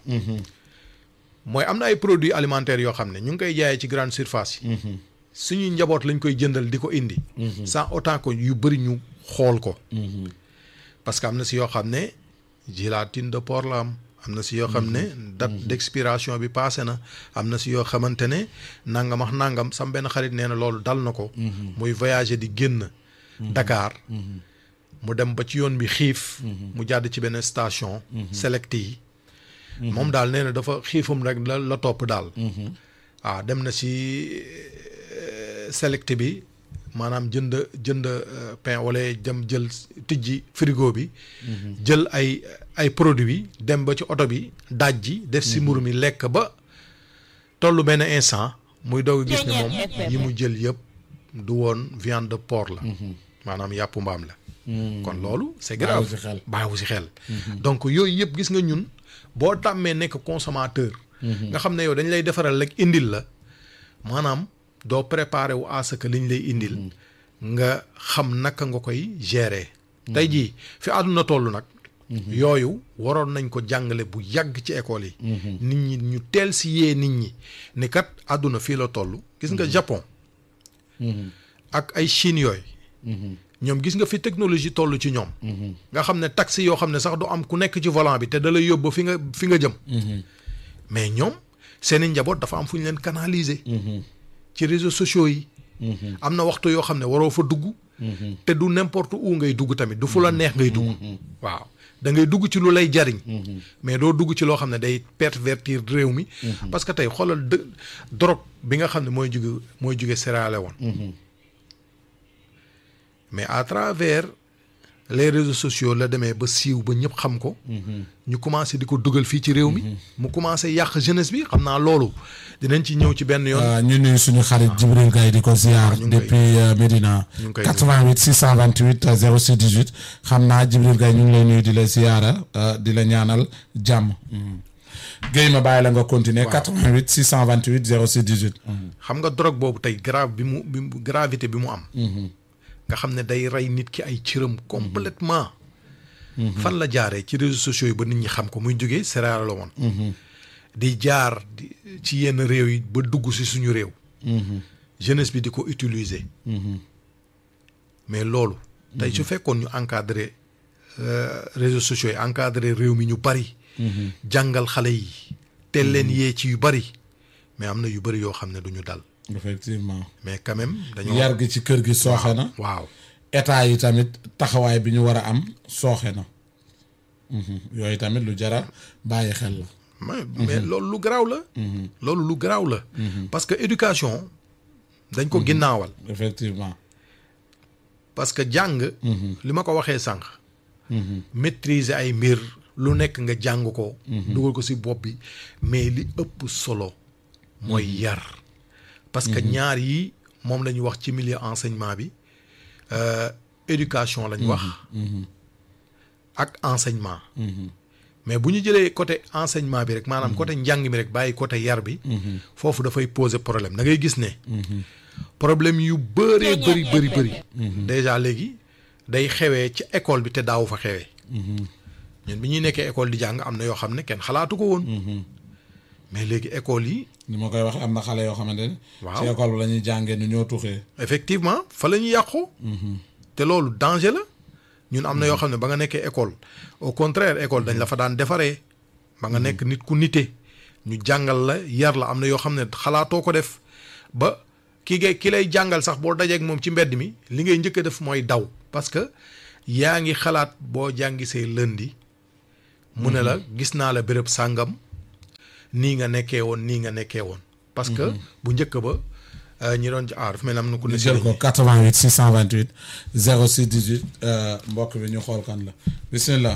mooy am na ay produits alimentaires yoo xam ne ñu ngi koy jaayee ci grande surface yi. suñuy njaboot lañ koy jëndal di ko indi. sans autant que yu bëri ñu xool ko. parce que am na si yoo xam ne gélatine de porc la am na si yoo xam ne date d'expiration bi passé na am na si yoo xamante ne nangam ak nangam sam benn xarit nee na loolu dal na ko. muy voyager di génn. Dakar. mu dem ba ci yoon bi xiif. mu jàdd ci benn station. select yi. moom daal nee na dafa xiifam rek la topp daal. waaw dem na si select bi maanaam jënd pain wala dem jël tijji frigo bi. jël ay produits dem ba ci oto bi daaj ji def si mburu mi lekk ba tollu benn instant muy doog a gis ne moom yi mu jël yëpp du woon viande de porc la. maanaam yàppu mbaam la. kon loolu c'est grave baawu si xel. donc yooyu yëpp gis nga ñun. boo tàmmee nekk consommateur. nga xam ne yow dañ lay defaral rek indil la maanaam doo préparer wu à ce que liñ lay indil. nga xam naka nga koy gérer. tey jii fi àdduna toll nag. yooyu waroon nañ ko jàngale bu yàgg ci école yi. nit ñi ñu teel si yee nit ñi ni kat àdduna fii la toll. gis nga Japon. ak ay Chine yooyu. ñoom gis nga fi technologie toll ci ñoom. nga xam ne taxi yoo xam ne sax du am ku nekk ci volant bi te da lay yóbbu fi nga jëm. mais ñoom seeni njaboot dafa am fu ñu leen canaliser. ci réseaux sociaux yi. am na waxtu yoo xam ne waroo fa dugg. te du n'importe où ngay dugg tamit du fu la neex ngay dugg. waaw da ngay dugg ci lu lay jariñ. mais doo dugg ci loo xam ne day pervertir réew mi. parce que tey xoolal drogue bi nga xam ne mooy jóge Sierra Leone. mais à travers les réseaux sociaux la demee ba siiw ba ñëpp xam ko. ñu commencé di ko dugal fii ci réew mi. mu commencé yàq jeunesse bi xam naa loolu dinañ ci ñëw ci benn yoon. ñu nuyu suñu xarit Djibril Gaye di ko ziar. depuis Médina. 88 628 06 18 xam naa Djibril Gaye ñu ngi lay nuyu di la ziara di la ñaanal jàmm. Guèye ma bàyyi la nga continuer. 88 628 06 18. xam nga drogue boobu tey gravité bi mu am. nga xam ne day rey nit ki ay cëram complètement. fan la jaaree ci réseaux sociaux yi ba nit ñi xam ko muy jógee Sierra Leone. di jaar ci yenn réew yi ba dugg si suñu réew. jeunesse bi di ko utiliser. mais loolu. tey su fekkoon ñu encadrer réseaux sociaux yi encadrer réew mi ñu bari. jàngal xale yi. teel leen yee ci yu bari mais am na yu bari yoo xam ne du ñu dal. effectivement mais quand même dañoo yar gi ci kër gi sooxe na. waaw état yi tamit taxawaay bi ñu war a am sooxe na. yooyu tamit lu jara bàyyi xel la. mais loolu lu garaaw la. loolu lu garaaw la. parce que éducation dañ ko ginnaawal. effectivement. parce que jàng. li ma ko waxee sànq. maîtriser ay mbir lu nekk nga jàng ko. dugal ko ci bopp bi mais li ëpp solo mooy yar. parce que ñaar yi moom la ñu wax ci milieu enseignement bi éducation lañ wax. ak enseignement. mais bu ñu jëlee côté enseignement bi rek maanaam côté njàng mi rek bàyyi côté yar bi. foofu dafay poser problème da ngay gis ne. problème yu bëree bëri. déjà léegi day xewee ci école bi te daawu fa xewee. ñun bi ñuy nekkee école di jàng am na yoo xam ne kenn xalaatu ko woon. mais léegi école yi. ni ma koy wax am na xale yoo xamante ne. waaw ci école bi la ñuy jàngee nu ñoo tuxee. effectivement fa la ñuy yàqu. te loolu danger la ñun am na yoo xam ne ba nga nekkee école au contraire école dañ la fa daan defaree ba nga nekk nit ku nite ñu jàngal la yar la am na yoo xam ne xalaatoo ko def ba ki lay jàngal sax boo dajeek moom ci mbedd mi li ngay njëkk a def mooy daw parce que yaa ngi xalaat boo jàngisee lundi mu ne la gis naa la béréb sàngam nii nga nekkee woon parce que bu njëkk ba ñi doon dafa mel am na ku ne jël ko 88 628 06 18 mbokk bi ñu xool kan la bismillah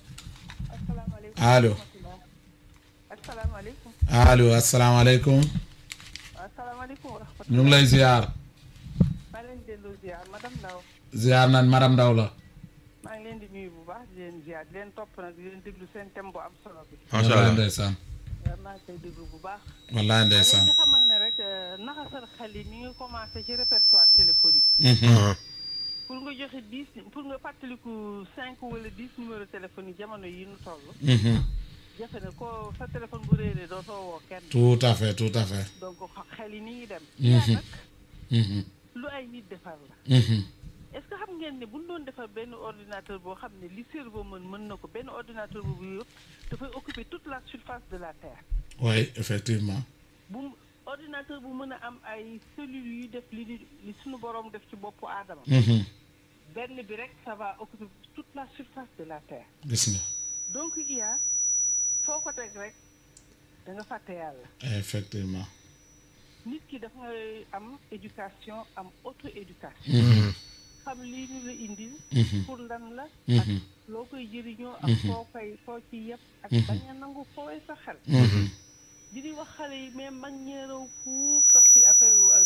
allo allo asalaamaaleykum ñu ngi lay ziar ziar nañ madame Ndaw la maa ngi leen di nuyu bu baax di leen ziar di leen topp nag di leen déglu seen thème bu am solo bi. macha allah ndeysaan. maa ngi koy déglu bu baax. wallaay ndeysaan. nga xamal ne rek naxasal xel yi mi ngi commencé ci répertoire téléphonique. pour nga joxe 10 pour nga fàttaliku 5 wala 10 numéro téléphone yi jamono yi nu toll. jafe na ko sa téléphone bu réeree dootoo woo kenn. tout à fait tout à fait. donc xel yi ni ñuy dem. yaa nag lu ay nit defar la. est-ce que xam ngeen ne bu ñu doon defar benn ordinateur boo xam ne li cerveau mën na ko benn ordinateur boobu yëpp dafay occuper toute la surface de la terre. oui effectivement. bu ordinateur bu mën a am ay cellules yu def li suñu borom def ci boppu aadama. benn bi rek ça va occuper toute la surface de la terre. gis nga. donc IA foo ko teg rek da nga fàtte yàlla. effectivement. nit ki dafa ngay am éducation am auto-éducation. xam lii ñu la indil. pour lan la. ak loo koy jëriñoo. ak foo ci yëpp. ak bañ a nangu fooy sa xel. di wax xale yi mais mag ñeeraw fuuf sax si affaire ak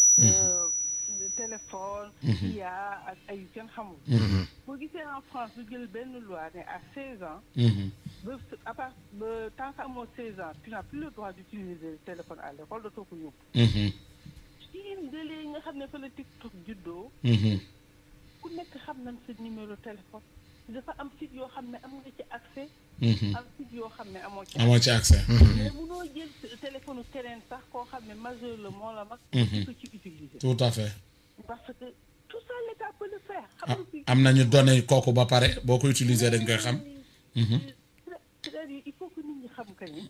téléphone. IA ak ay kenn xamul. boo gisee en France du jël benn loi ne à 16 ans. à part tant que amoo 16 ans tu n'as plus le droit d'utiliser le téléphone à l'école dootoo ko yóbbu. jigéen gëlee nga xam ne fa la TikTok juddoo. ku nekk xam nañ sa numéro téléphone dafa am site yoo xam ne am nga ci accès. am site yoo xam ne amoo ci accès. mais munoo jël téléphone keneen sax koo xam ne majeur la moo la mag. ko ci utiliser. tout à fait. parce que tout ça l'État peut le faire. am nañu donné kooku ba pare boo ko utiliser dañ koy xam. c'est-à-dire il faut que nit ñi xam que ni.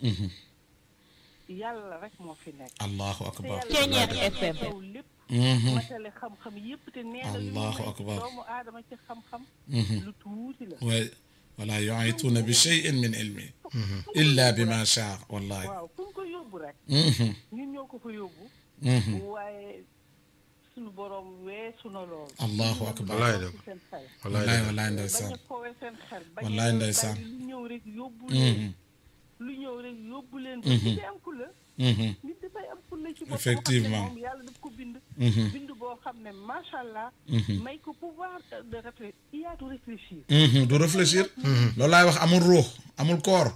yàlla rek moo fi nekk. allahu akbar. Ceeñeer FM. lépp. matale xam-xam yëpp te nee na allahu akbar doomu aadama ci xam-xam. lu tuuti la. oui wala yu'ituuna bi shay'in min ilmi illa bima shaa wallahi. waaw fu ñu ko yóbbu rek. ñun ñoo ko fa yóbbu. waaye suñu borom weesu na lool. allahu akbar. wallaay ndeysaan. wallaay ndeysaan. lu ñëw rek yóbbu leen. lu ñëw rek yóbbu leen. nit dafay am fulla. nit dafay am fulla ci boppam. effectivement moom yàlla daf ko bind. bind boo xam ne macha allah. may ko pouvoir de réfléchir. du réfléchir. loolu laay wax amul ruux amul koor.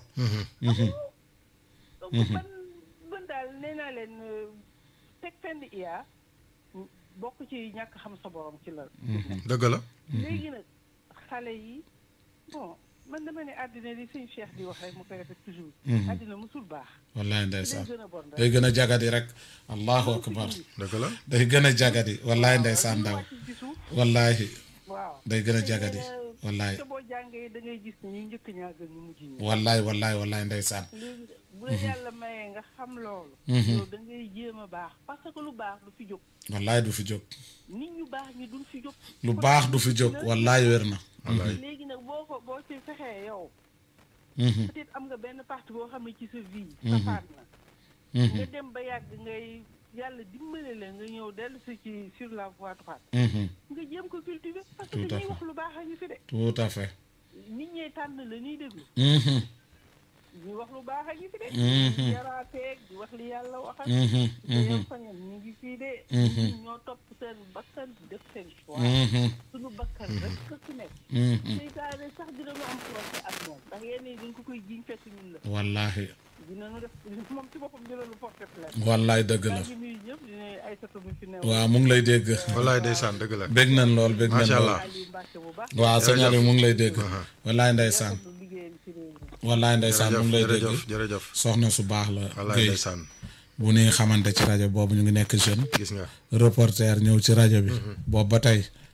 donc man daal nee naa leen teg fenn IA bokk ci ñàkk xam sa borom ci la. dëgg la. léegi nag xale yi bon. man dama ne àddina li sëñ Cheikh di wax rek mu koy répété toujours. àddina musul baax. wallaay ndeysaan day gën a jagadi rek. allahu akbar. dëgg la day gën a jagadi. wallaay ndeysaan ndaw. wallaahi. waaw day gën a jagadi. wallaay. te boo jàngee da ngay gis ne ñu njëkk ñaa gën ñu mujj ñi. wallaay ndeysaan. léegi bu la yàlla mayee nga xam loolu. yow da ngay jéem a baax parce que lu baax du fi jóg. wallaay du fi jóg. nit ñu baax ñi duñ fi jóg. lu baax du fi jóg wallaay wér na. léegi nag boo ci fexee yow. peut-être am nga benn partie boo xam ne ci sa vie. safaat na. nga dem ba yàgg ngay yàlla dimbale la nga ñëw dellu si ci sur la voie droite. nga jéem ko cultiver. parce que ñuy wax lu baax a ngi fi de. tout à fait. nit ñee tànn la ñuy déglu. ñu wax lu baax a ngi fi de. yaraateeg di wax li yàlla waxal. yow fañam ñu ngi fii de. ñoo topp seen bakkan def seen choix. suñu bakkan rek ka su nekk. seytaane sax dinañu am procès ak moom ndax yenn yi dañ ko koy jiñ fekk ñun la. wallaahi. dinañu def moom ci boppam dinañu porter plainte. wallaay dëgg la. maa ngi nuyu ñëpp dina ay satu bu fi new. waaw mu ngi lay dégg. wallaay ndeysaan dëgg la. bég nañ lool bég nañ macha lool. allah. waaw sëñ Aliou mu ngi lay dégg. wallaay ndeysaan. wallaay ndeysaan mu ngi lay dégg. jërëjëf soxna su baax la. wallaay Guèye ndeysaan. bu ñuy xamante ci rajo boobu ñu ngi nekk jeune. gis nga. reporter ñëw ci rajo bi. boobu ba tey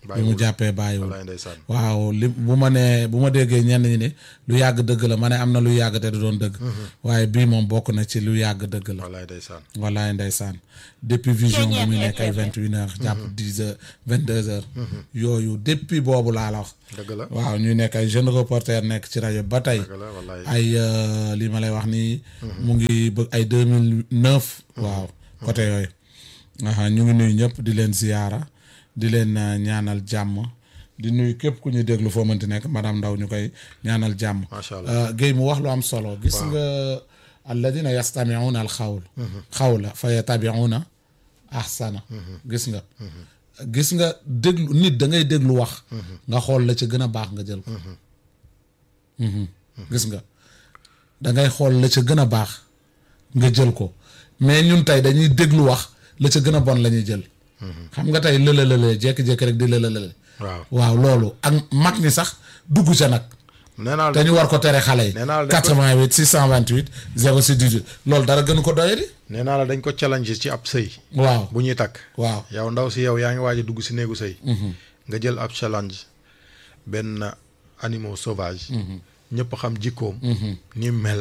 bi mu jàppee bàyyiwul wallaay ndeysaan. waaw li bu ma déggee ñenn ñi ne lu yàgg dëgg la ma ne am na lu yàgg te du doon dëgg waaye bii moom bokk na ci lu yàgg dëgg la wallaay ndeysaan. wallaay ndeysaan depuis vision bi muy nekk ay 28h jàpp 10h 22h yooyu depuis boobu laa la wax dëgg la waaw ñuy nekk ay jeune reporter nekk ci rajo ba tey dëgg la wallaay. ay li ma lay wax nii mu ngi bëgg ay 2009 waaw côté yooyu ñu ngi nuyu ñëpp di leen ziyaara di leen ñaanal jàmm di nuyu képp ku ñu déglu foo mënti nekk madame Ndaw ñu koy ñaanal jàmm macha allah Guèye mu wax lu am solo gis nga alladina yastamiuna al xawla fa yatabiuna ahsana gis nga déglu nit da ngay déglu wax nga xool la ca gën a baax nga jël ko gis nga da ngay xool la ca gën a baax nga jël ko mais ñun tey dañuy déglu wax la ca gën a bon la ñuy jël xam nga tey lële jékki-jékki rek di lële waaw loolu ak mag ñi sax dugg ca nag nee naa te ñu war ko tere xale yi 88 628 06 18 loolu dara gënu ko doye di nee naa la dañ ko challenge ci ab sëy waaw bu ñuy takk waaw yow ndaw si yow yaa ngi waaj a dugg si néegu sëy nga jël ab challenge benn animal sauvage ñëpp xam jikkoom ni mel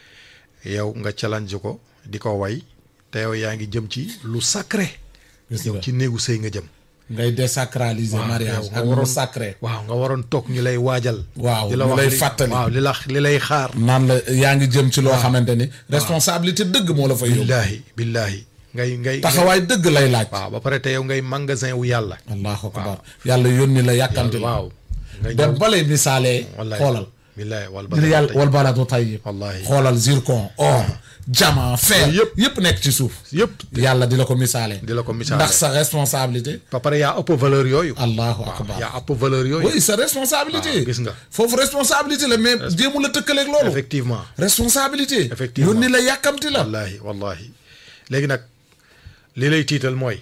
yow nga challenge ko di ko way te yow yaa ngi jëm ci lu sacré yow ci néegu sëy nga jëm ngay désacraliser mariage ak lu sacré waaw nga waroon toog ñu lay waajal waaw di la ñu wax lay fàttali waaw li lay xaar naan la yaa ngi jëm ci loo xamante ni responsabilité dëgg moo la fay yóbbu billaahi ngay taxawaay dëgg lay laaj waaw ba pare te yow ngay magasin wu yàlla allahu akbar yàlla yónni la yàkkamti la waaw dem balay misaalee xoolal billaahi ngir yàlla wal baladu tayyib wallaahi xoolal zircon or diamant fer yëpp nekk ci suuf yëpp yàlla di la ko misaalee ndax sa responsabilité ba pare yaa ëpp valeur yooyu allahu akbar yaa ëpp valeur yooyu oui sa responsabilité gis nga foofu responsabilité la mais jéemu la tëkkaleeg loolu effectivement responsabilité effectivement yónni la yàkkamti la wallaahi léegi nag li lay tiital mooy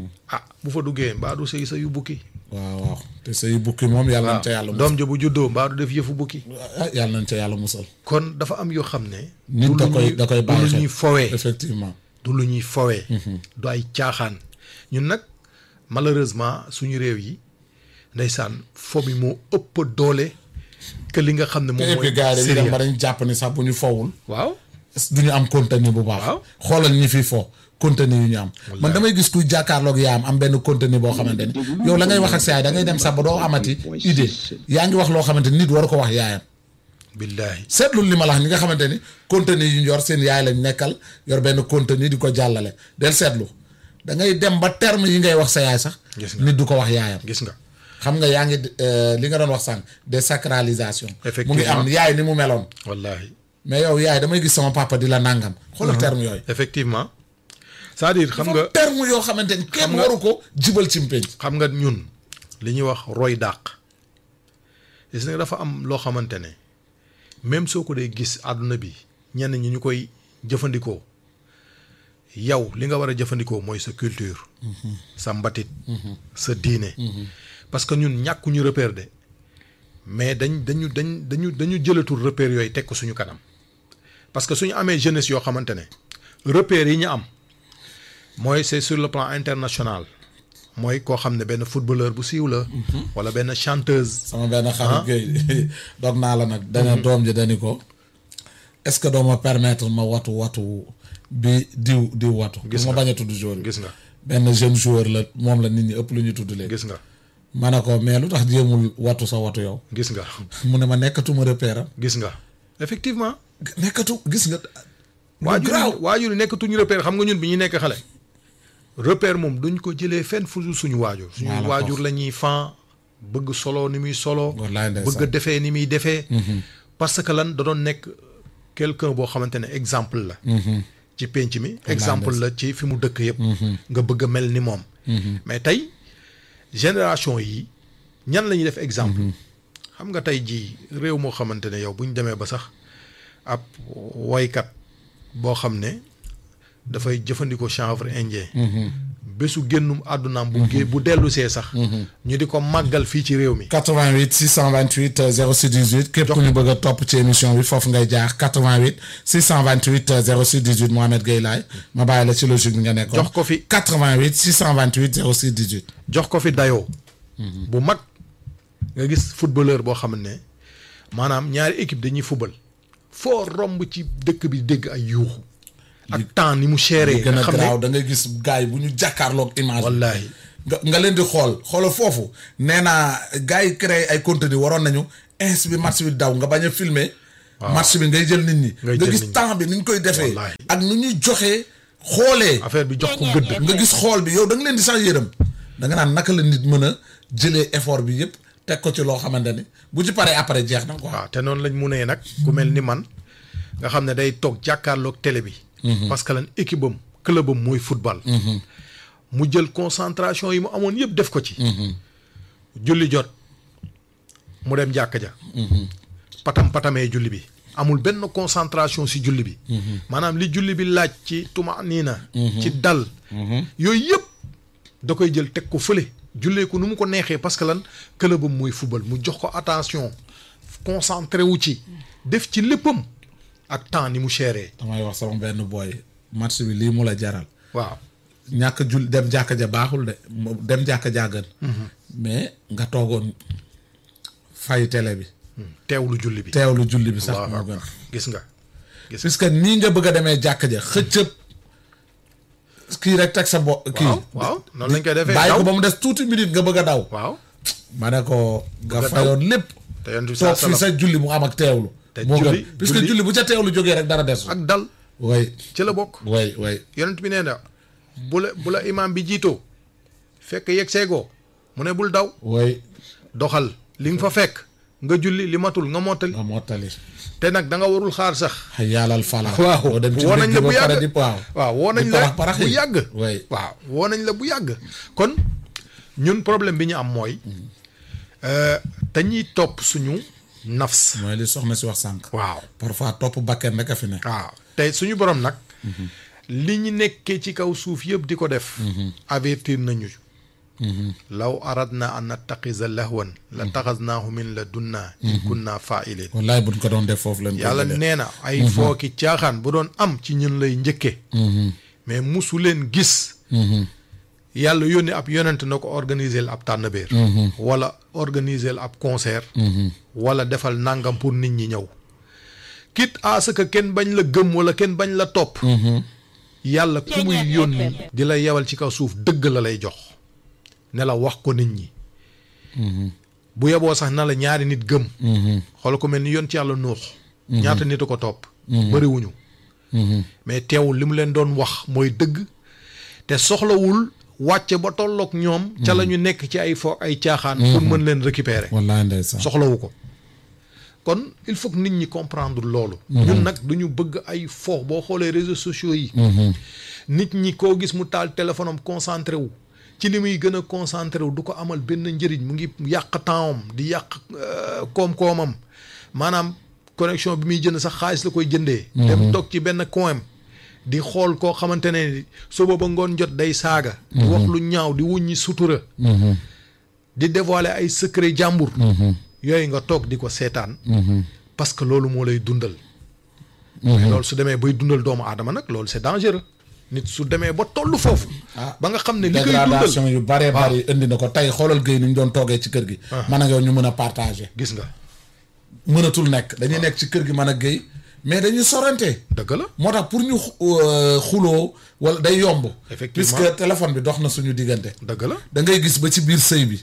bu fa duggee mbaa du sëy yu bukki waaw te say bukki moom yàlla nañ ca yàlla musal doom ja bu juddoo mbaa du def yëfu bukki yàlla nañ ca yàlla musal kon dafa am yoo xam ne nit da koy bàyyi du lu ñuy fowee effectivement du lu ñuy fowee du ay caaxaan ñun nag malheureusement suñu réew yi ndeysaan fo bi moo ëpp doole que li nga xam ne moom mooy gars yi dem ba dañ jàpp ni sax bu ñu fowul waaw du ñu am contenu bu baax xoolal ñi fi fo contenu yu ñu am man damay gis kuy jàkkaarloog yaayam am benn contenu boo xamante ni yow la ngay wax ak sa yaay da ngay dem sax ba doo amati idée yaa ngi wax loo xamante ni nit war ko wax yaayam billaahi seetlul li ma la wax ñi nga xamante ni contenu yu ñu yor seen yaay lañ nekkal yor benn contenu di ko jàllale del seetlu da ngay dem ba terme yi ngay wax sa yaay sax nit du ko wax yaayam gis nga xam nga yaa ngi li nga doon wax sànq désacralisation mu ngi am effectivement yaay ni mu meloon wallaahi mais yow yaay damay gis sama papa di la nàngam xoolal terme yooyu effectivement c'est-à-dire xam nga terme yoo xamante ni kenn waru ko jibal ci mpénc xam nga ñun li ñuy wax roy dàq gis nga dafa am loo xamante ne même soo ko dee gis àdduna bi ñenn ñi ñu koy jëfandikoo yow li nga war a jëfandikoo mooy sa culture sa mbatit sa diine parce que ñun ñàkkuñu repère de mais dañu jëlatul repère yooyu teg ko suñu kanam parce que suñu amee jeunesse yoo xamante ne repère yi ñu am mooy c'est sur le plan international mooy koo xam ne benn footballeur bu siiw la wala benn chanteuse sama benn xarit Guèye dog naa la nag dana doom ji dani ko est-ce que doo ma permettre ma watu bi diw watu gis ma bañ a tudd joueur gis nga benn jeune joueur la moom la nit ñi ëpp lu ñu tudd léegi gis nga ma ne ko mais lu tax jéemul watu sa watu yow gis nga mu ne ma nekkatuma repère gis nga effectivement gis nga waajur yi nekkatuñu repère xam nga ñun bi ñu nekk xale repère moom duñ ko jëlee fenn fu suñu waajur waajur la ñuy fan bëgg solo ni muy solo bëgg defee ni muy defee parce que lan da doon nekk quelqu'un boo xamante ne exemple la ci penc mi exemple la ci fi mu dëkk yëpp nga bëgg a mel ni moom mais tey génération yi ñan la ñuy def exemple xam nga tey jii réew moo xamante ne yow bu ñu demee ba sax ab woykat boo xam ne dafay jëfandikoo chanvre indien bésu génnum àddunaam bu dellu see sax ñu di ko màggal fii ci réew mi 88 628 06 18 képp ku ñu bëgg a topp ci émission bi foofu ngay jaar 88 628 06 18 Mohamed Gueye Laye ma bàyyi la ci logique bi nga nekkoon jox ko fi 88 628 06 18 jox ko fi dayoo bu mag nga gis footballeur boo xam ne maanaam ñaari équipe dañuy football foo romb ci dëkk bi dégg ay yuuxu ak temps ni mu chéré gën nga a xam ne garaaw da ngay gis gars yi bu ñu jàkkaarloog image wallaahi nga leen di xoolal foofu nee naa gars yi créé ay contenu waroon nañu ins bi match bi daw nga bañ a filmer match bi ngay jël nit ñi nga gis temps bi ni ñu koy defee ak nu ñuy joxee xoolee affaire bi jox ko gëdd nga gis xool bi yow da nga leen di sax yërëm da nga naan naka la nit mën a jëlee effort bi yëpp teg ko ci loo xamante ni bu ci paree après jeex na quoi. waaw te noonu lañ munee nag ku mel ni man nga xam ne day toog jàkkaarloog télé bi parce que lan équipe am club am mooy football mu jël concentration yi mu amoon yëpp def ko ci julli jot mu dem jàkka ja patamee julli bi amul benn concentration si julli bi maanaam li julli bi laaj ci tumaaniina ci dal yooyu yëpp da koy jël teg ko fële jullee ko nu mu ko neexee parce que lan clubam mooy football mu jox ko attention concentré wu ci def ci léppam ak temps ni mu chéré. damay wax sama benn boy match bi lii mu la jaral waaw ñàkk jul dem jàkka ja baaxul de dem jàkka ja gën mais nga toogoon fay télé bi teewlu julli bi sax moo gën gis nga puisque nii nga bëgg a demee jàkka ja xëccëb kii rek teg sa kii waaw noonu lañ koy defee bàyyi ko ba mu des tuuti minute nga bëgg a daw waaw ma ne ko nga fayoon lépp te yoon toog fii sa julli mu am ak teewlu moo gën puisque julli bu ca teewlu jógee rek dara des ak dal way ci la bokk way yonent bi nee na bu la imaam bi jiitoo fekk yegg seegoo mu ne bul daw way doxal li nga fa fekk nga julli li matul nga mottali te nag da nga warul xaar sax xay yàllal fala waaw woo nañ la bu yàgg waaw woo nañ la bu yàgg way waaw woo nañ la bu yàgg kon ñun problème bi ñu am mooy dañuy topp suñu nafs mooy li soxna si wax sànq waaw parfois topp bakken rek a fi ne waaw tey suñu borom nag li ñu nekkee ci kaw suuf yëpp di ko def avertir nañu law aradna an nattaxiza lahwan la taxaznaahu min la dunna in kunna fa'ilin wallaay buñ ko doon def foofu leen yàlla nee na ay fooki caaxaan bu doon am ci ñun lay njëkke mais musu leen gis yàlla yónni ab yonent na ko organiser ab tànnbeer wala organiser ab concert wala defal nangam pour nit ñi ñëw quitte à ce que kenn bañ la gëm wala kenn bañ la topp yàlla ku muy yónni di la yewal ci kaw suuf dëgg la lay jox ne la wax ko nit ñi bu yeboo sax na la ñaari nit gëm xool ko mel ni yoon ci yàlla nuux ñaata nit a ko topp bëriwuñu mais teewul li mu leen doon wax mooy dëgg te soxlawul wàcce ba tolloog ñoom ca la ñu nekk ci ay fo ay caaxaan pour mën leen récupérer wallaay ndeysaan soxlawu ko kon il faut que nit ñi comprendre loolu ñun nag duñu bëgg ay fo boo xoolee réseaux sociaux yi nit ñi koo gis mu taal téléphone am concentré wu ci li muy gën a concentré wu du ko amal benn njëriñ mu ngi yàq tempsam di yàq koom-koomam maanaam connexion bi muy jënd sax xaalis la koy jëndee dem toog ci benn coin di xool koo xamante ne suba ba ngoon jot day saaga di wax lu ñaaw di wuññi sutura di dévoiler ay secret jàmbur yooyu nga toog di ko seetaan parce que loolu moo lay dundal loolu su demee bay dundal doomu aadama nag loolu c'est dangereux nit su demee ba tollu foofu ba nga xam ne li koy dundal dégradation yu bare bari indi na ko tey xoolal Guèye ni ñu doon toogee ci kër gi man ak yow ñu mën a partager gis nga mënatul nekk dañuy nekk ci kër gi man ak Guèye mais dañuy sorante dëgg la moo tax pour ñu xuloo wala day yomb effectivement puisque téléphone bi dox na suñu diggante dëgg la da ngay gis ba ci biir sëy bi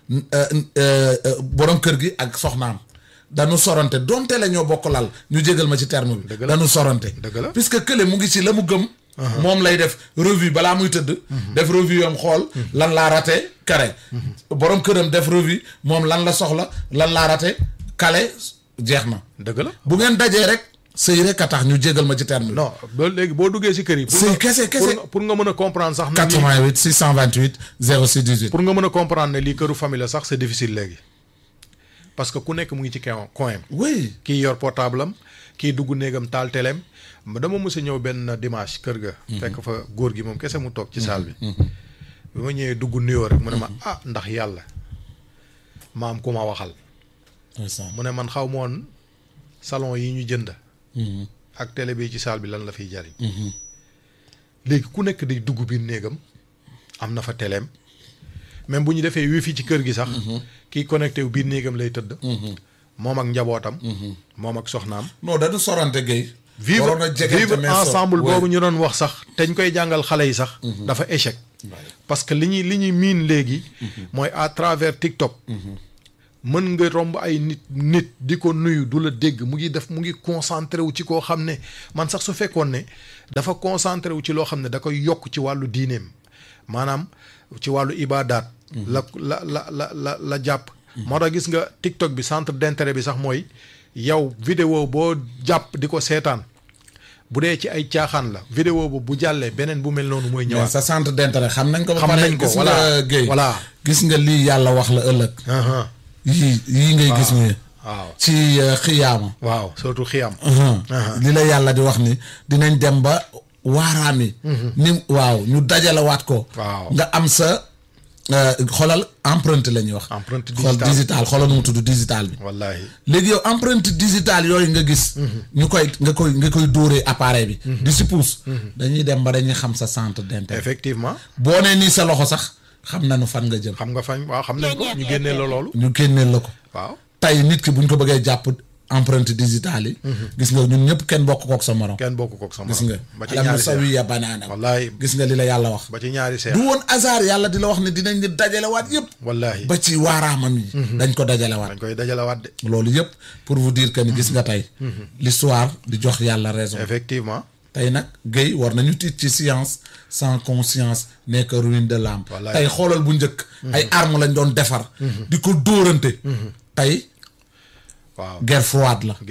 borom kër gi ak soxnaam dañu sorante donte la ñoo bokk lal ñu jégal ma ci terme bi dañu sorante dëgg la puisque kële mu ngi ci la mu gëm moom lay def revue balaa muy tëdd def revue yoom xool lan laa raté kare borom këram def revue moom lan la soxla lan laa raté kale jeex na dëgg la bu ngeen dajee rek sëy rek a tax ñu jégal ma ci terme bi non loolu léegi boo duggee ci kër yi sëy kese pour nga mën a comprendre sax 88 628 06 18 pour nga mën a comprendre ne lii këru famille la sax c'est difficile léegi parce que ku nekk mu ngi ci coin oui kii yor portable am kii dugg néegam taal teleem dama mës a ñëw benn dimanche kër ga fekk fa góor gi moom kese mu toog ci salle bi bi ma ñëwee dugg nuyoo rek mu ne ma ndax yàlla ma am ku ma waxal mu ne man xaw ma woon salon yi ñu jënd ak télé bi ci salle bi lan la fiy jariñ léegi ku nekk day dugg biir néegam am na fa teleem même bu ñu defee wifi ci kër gi sax kii connecté wu biir néegam lay tëdd moom ak njabootam moom ak soxnaam non da du sorante Guèye vivre ensemble boobu ñu doon wax sax te ñu koy jàngal xale yi sax dafa échec parce que li ñuy miin léegi mooy à travers TikTok mën nga romb ay nit di ko nuyu du la dégg mu ngi concentré wu ci koo xam ne man sax su fekkoon ne dafa concentré wu ci loo xam ne da koy yokk ci wàllu diineem maanaam ci wàllu ibaadaat la jàpp moo tax gis nga TikTok bi centre d'intérêt bi sax mooy yow vidéo boo jàpp di ko seetaan bu dee ci ay caaxaan la vidéo bu jàllee beneen bu mel noonu mooy ñëwaat sa centre d'intérêt xam nañ ko ba pare gis voilà nga Guèye voilà gis nga lii yàlla wax la ëllëg yii ngay gis ni waaw ci xiyaama waaw surtout xiyaam li la yàlla di wax ni dinañ dem ba waaraami ni waaw ñu dajalawaat ko waaw nga am sa xoolal empreinte la ñuy wax empreinte xool digital xoolal nu mu tudd digital bi wallaahi léegi yow empreinte digitale yooyu nga gis ñu nga koy dóoree appareil bi di si pousse dañuy dem ba dañuy xam sa centre d'intérêt effectivement boo nee nii sa loxo sax xam nañu fan nga jëm xam nga fan waaw xam nañ ko ñu génnee la loolu ñu génneel la ko waaw tey nit ki buñ ko bëggee jàpp empreinte digitale yi gis nga ñun ñëpp kenn bokk kook sa morom kenn bokk kook sa morom gis nga ba ci alam ñaari nusawiya banaana wallaahi gis nga li la yàlla wax ba ci ñaari seex du woon hasard yàlla di la wax ne dinañ di dajalewaat yëpp wallaahi ba ci waaraamam yi dañ ko dajalewaat dañ koy dajalewaat de loolu yëpp pour vous dire que ni gis nga tey l'histoire di jox yàlla raison effectivement tey nag Guèye war nañu tiit ci science sans conscience nekk ruine de l'âme tey xoolal bu njëkk ay armes lañ doon defar di ko dóorante tey waaw guerre froide la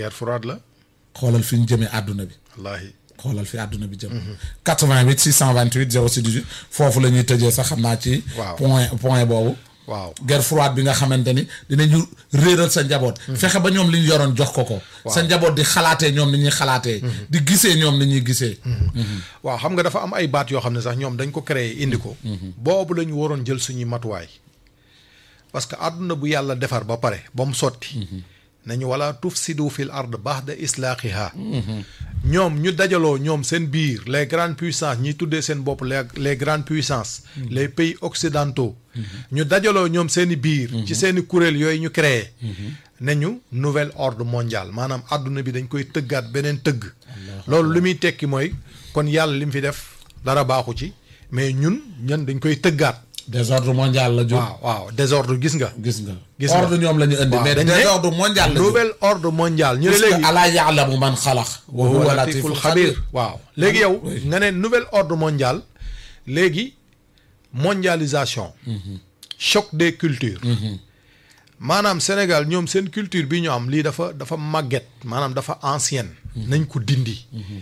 xoolal fi ñu jëmee àdduna bi wallaahi xoolal fi àdduna bi jëm 88 628 06 18 foofu la ñuy tëjee sax xam naa ci point boobu waaw guerre froide bi nga xamante ni dinañu réeral sa njaboot fexe ba ñoom li ñu yoroon jox ko sa njaboot di xalaatee ñoom ni ñuy xalaatee di gisee ñoom ni ñuy gisee waaw xam nga dafa am ay baat yoo xam ne sax ñoom dañ ko créé indi ko boobu la ñu waroon jël suñuy matuwaay parce que àdduna bu yàlla defar ba pare ba mu sotti nañu wala tufsidu fil ard ba'da islaahiha ñoom ñu dajaloo ñoom seen biir les grandes puissances ñi tuddee seen bopp les grandes puissances les pays occidentaux ñu dajaloo ñoom seeni biir ci seeni kuréel yooyu ñu créé nañu nouvel ordre mondial maanaam àdduna bi dañ koy tëggaat beneen tëgg loolu li muy tekki mooy kon yàlla li mu fi def dara baaxu ci mais ñun dañ koy tëggaat désordre mondial la jóg waaw désordre gis nga ordre ñoom la ñu indi mais désordre mondial la nouvel ordre mondial ñu ne léegi alaa ya'lamu man xalaq wa huwa latiful xabiir waaw léegi yow nga ne nouvel ordre mondial léegi mondialisation choc des cultures maanaam Sénégal ñoom seen culture bi ñu am lii dafa màgget maanaam dafa ancienne nañ ko dindi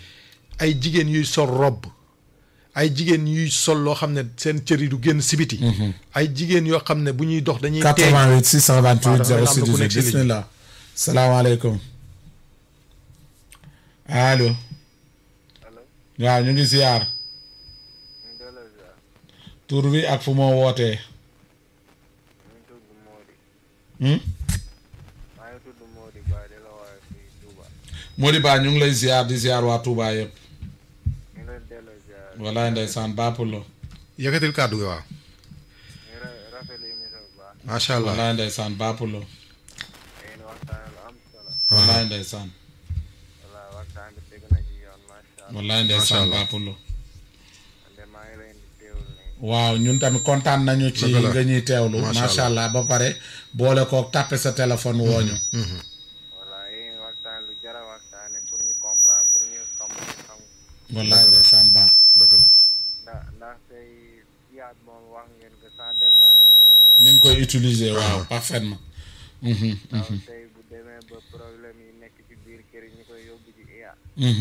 ay jigéen yuy sol robe ay jigéen yuy sol loo xam ne seen cër yi du génn sibiti ay jigéen yoo xam ne bu ñuy dox dañuy 88 628 06 18 bismillah salaamaaleykum allo waaw ñu ngi ziar tur bi ak fu moo wootee Mody Ba ñu ngi lay ziar di ziar waa Touba yëpp wallaay ndeysaan baapulo yëkkatil kàddu gi waaw macha allah wallaay ndeysaan baapulo wallaay ndeysaan wallaay ndeysaan baapulo waaw ñun tamit kontaan nañu ci nga ñuy teewlu macha allah ba pare boole kook tàppe sa téléphone wooñu wallaay ndeysaan baax dëgg la ni nga koy utiliser waaw parfaitement tey bu demee ba problème yi nekk ci biir kër yi ñu koy yóbbu ci IA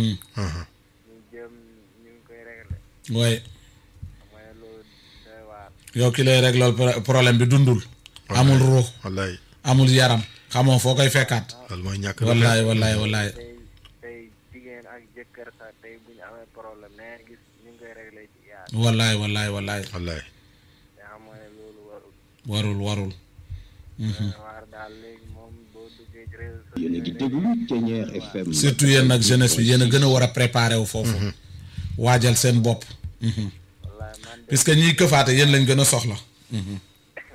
ñu ngi koy régler oui mooy loolu doy waar yow ki lay régler problème bi dundul amul ruux wallaay amul yaram xamoo foo koy fekkaat loolu mooy ñàkk wallaay tey jigéen ak jëkkër sax tey bu ñu amee problème nee gis ñu ngi koy régler ci IA wallaay te xam nga ne loolu warul waar daal léegi moom boo duggee ci réseau yéen a ngi déglu Thiéniere FM surtout yéen nag jeunesse bi yéen a gën a war a préparer wu foofu waajal seen bopp puisque ñiy këfaate yéen lañ gën a soxla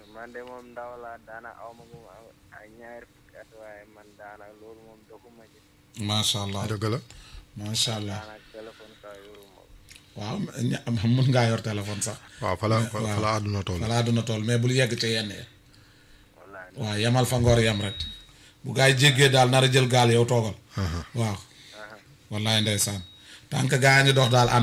macha allah dëgg la macha allah nag téléphone saa yoruma ko. waaw mën ngaa yor téléphone sax waaw fa la àdduna toll voilà duna toll mais bul yegg ca yenn yi wallaahi. waaw yemal fa ngoor yem rek bu gaa yi jéggee daal nar a jël gaal yow toogal waaw wallaay ndeysaan tant que gaa yi ngi dox daal ànd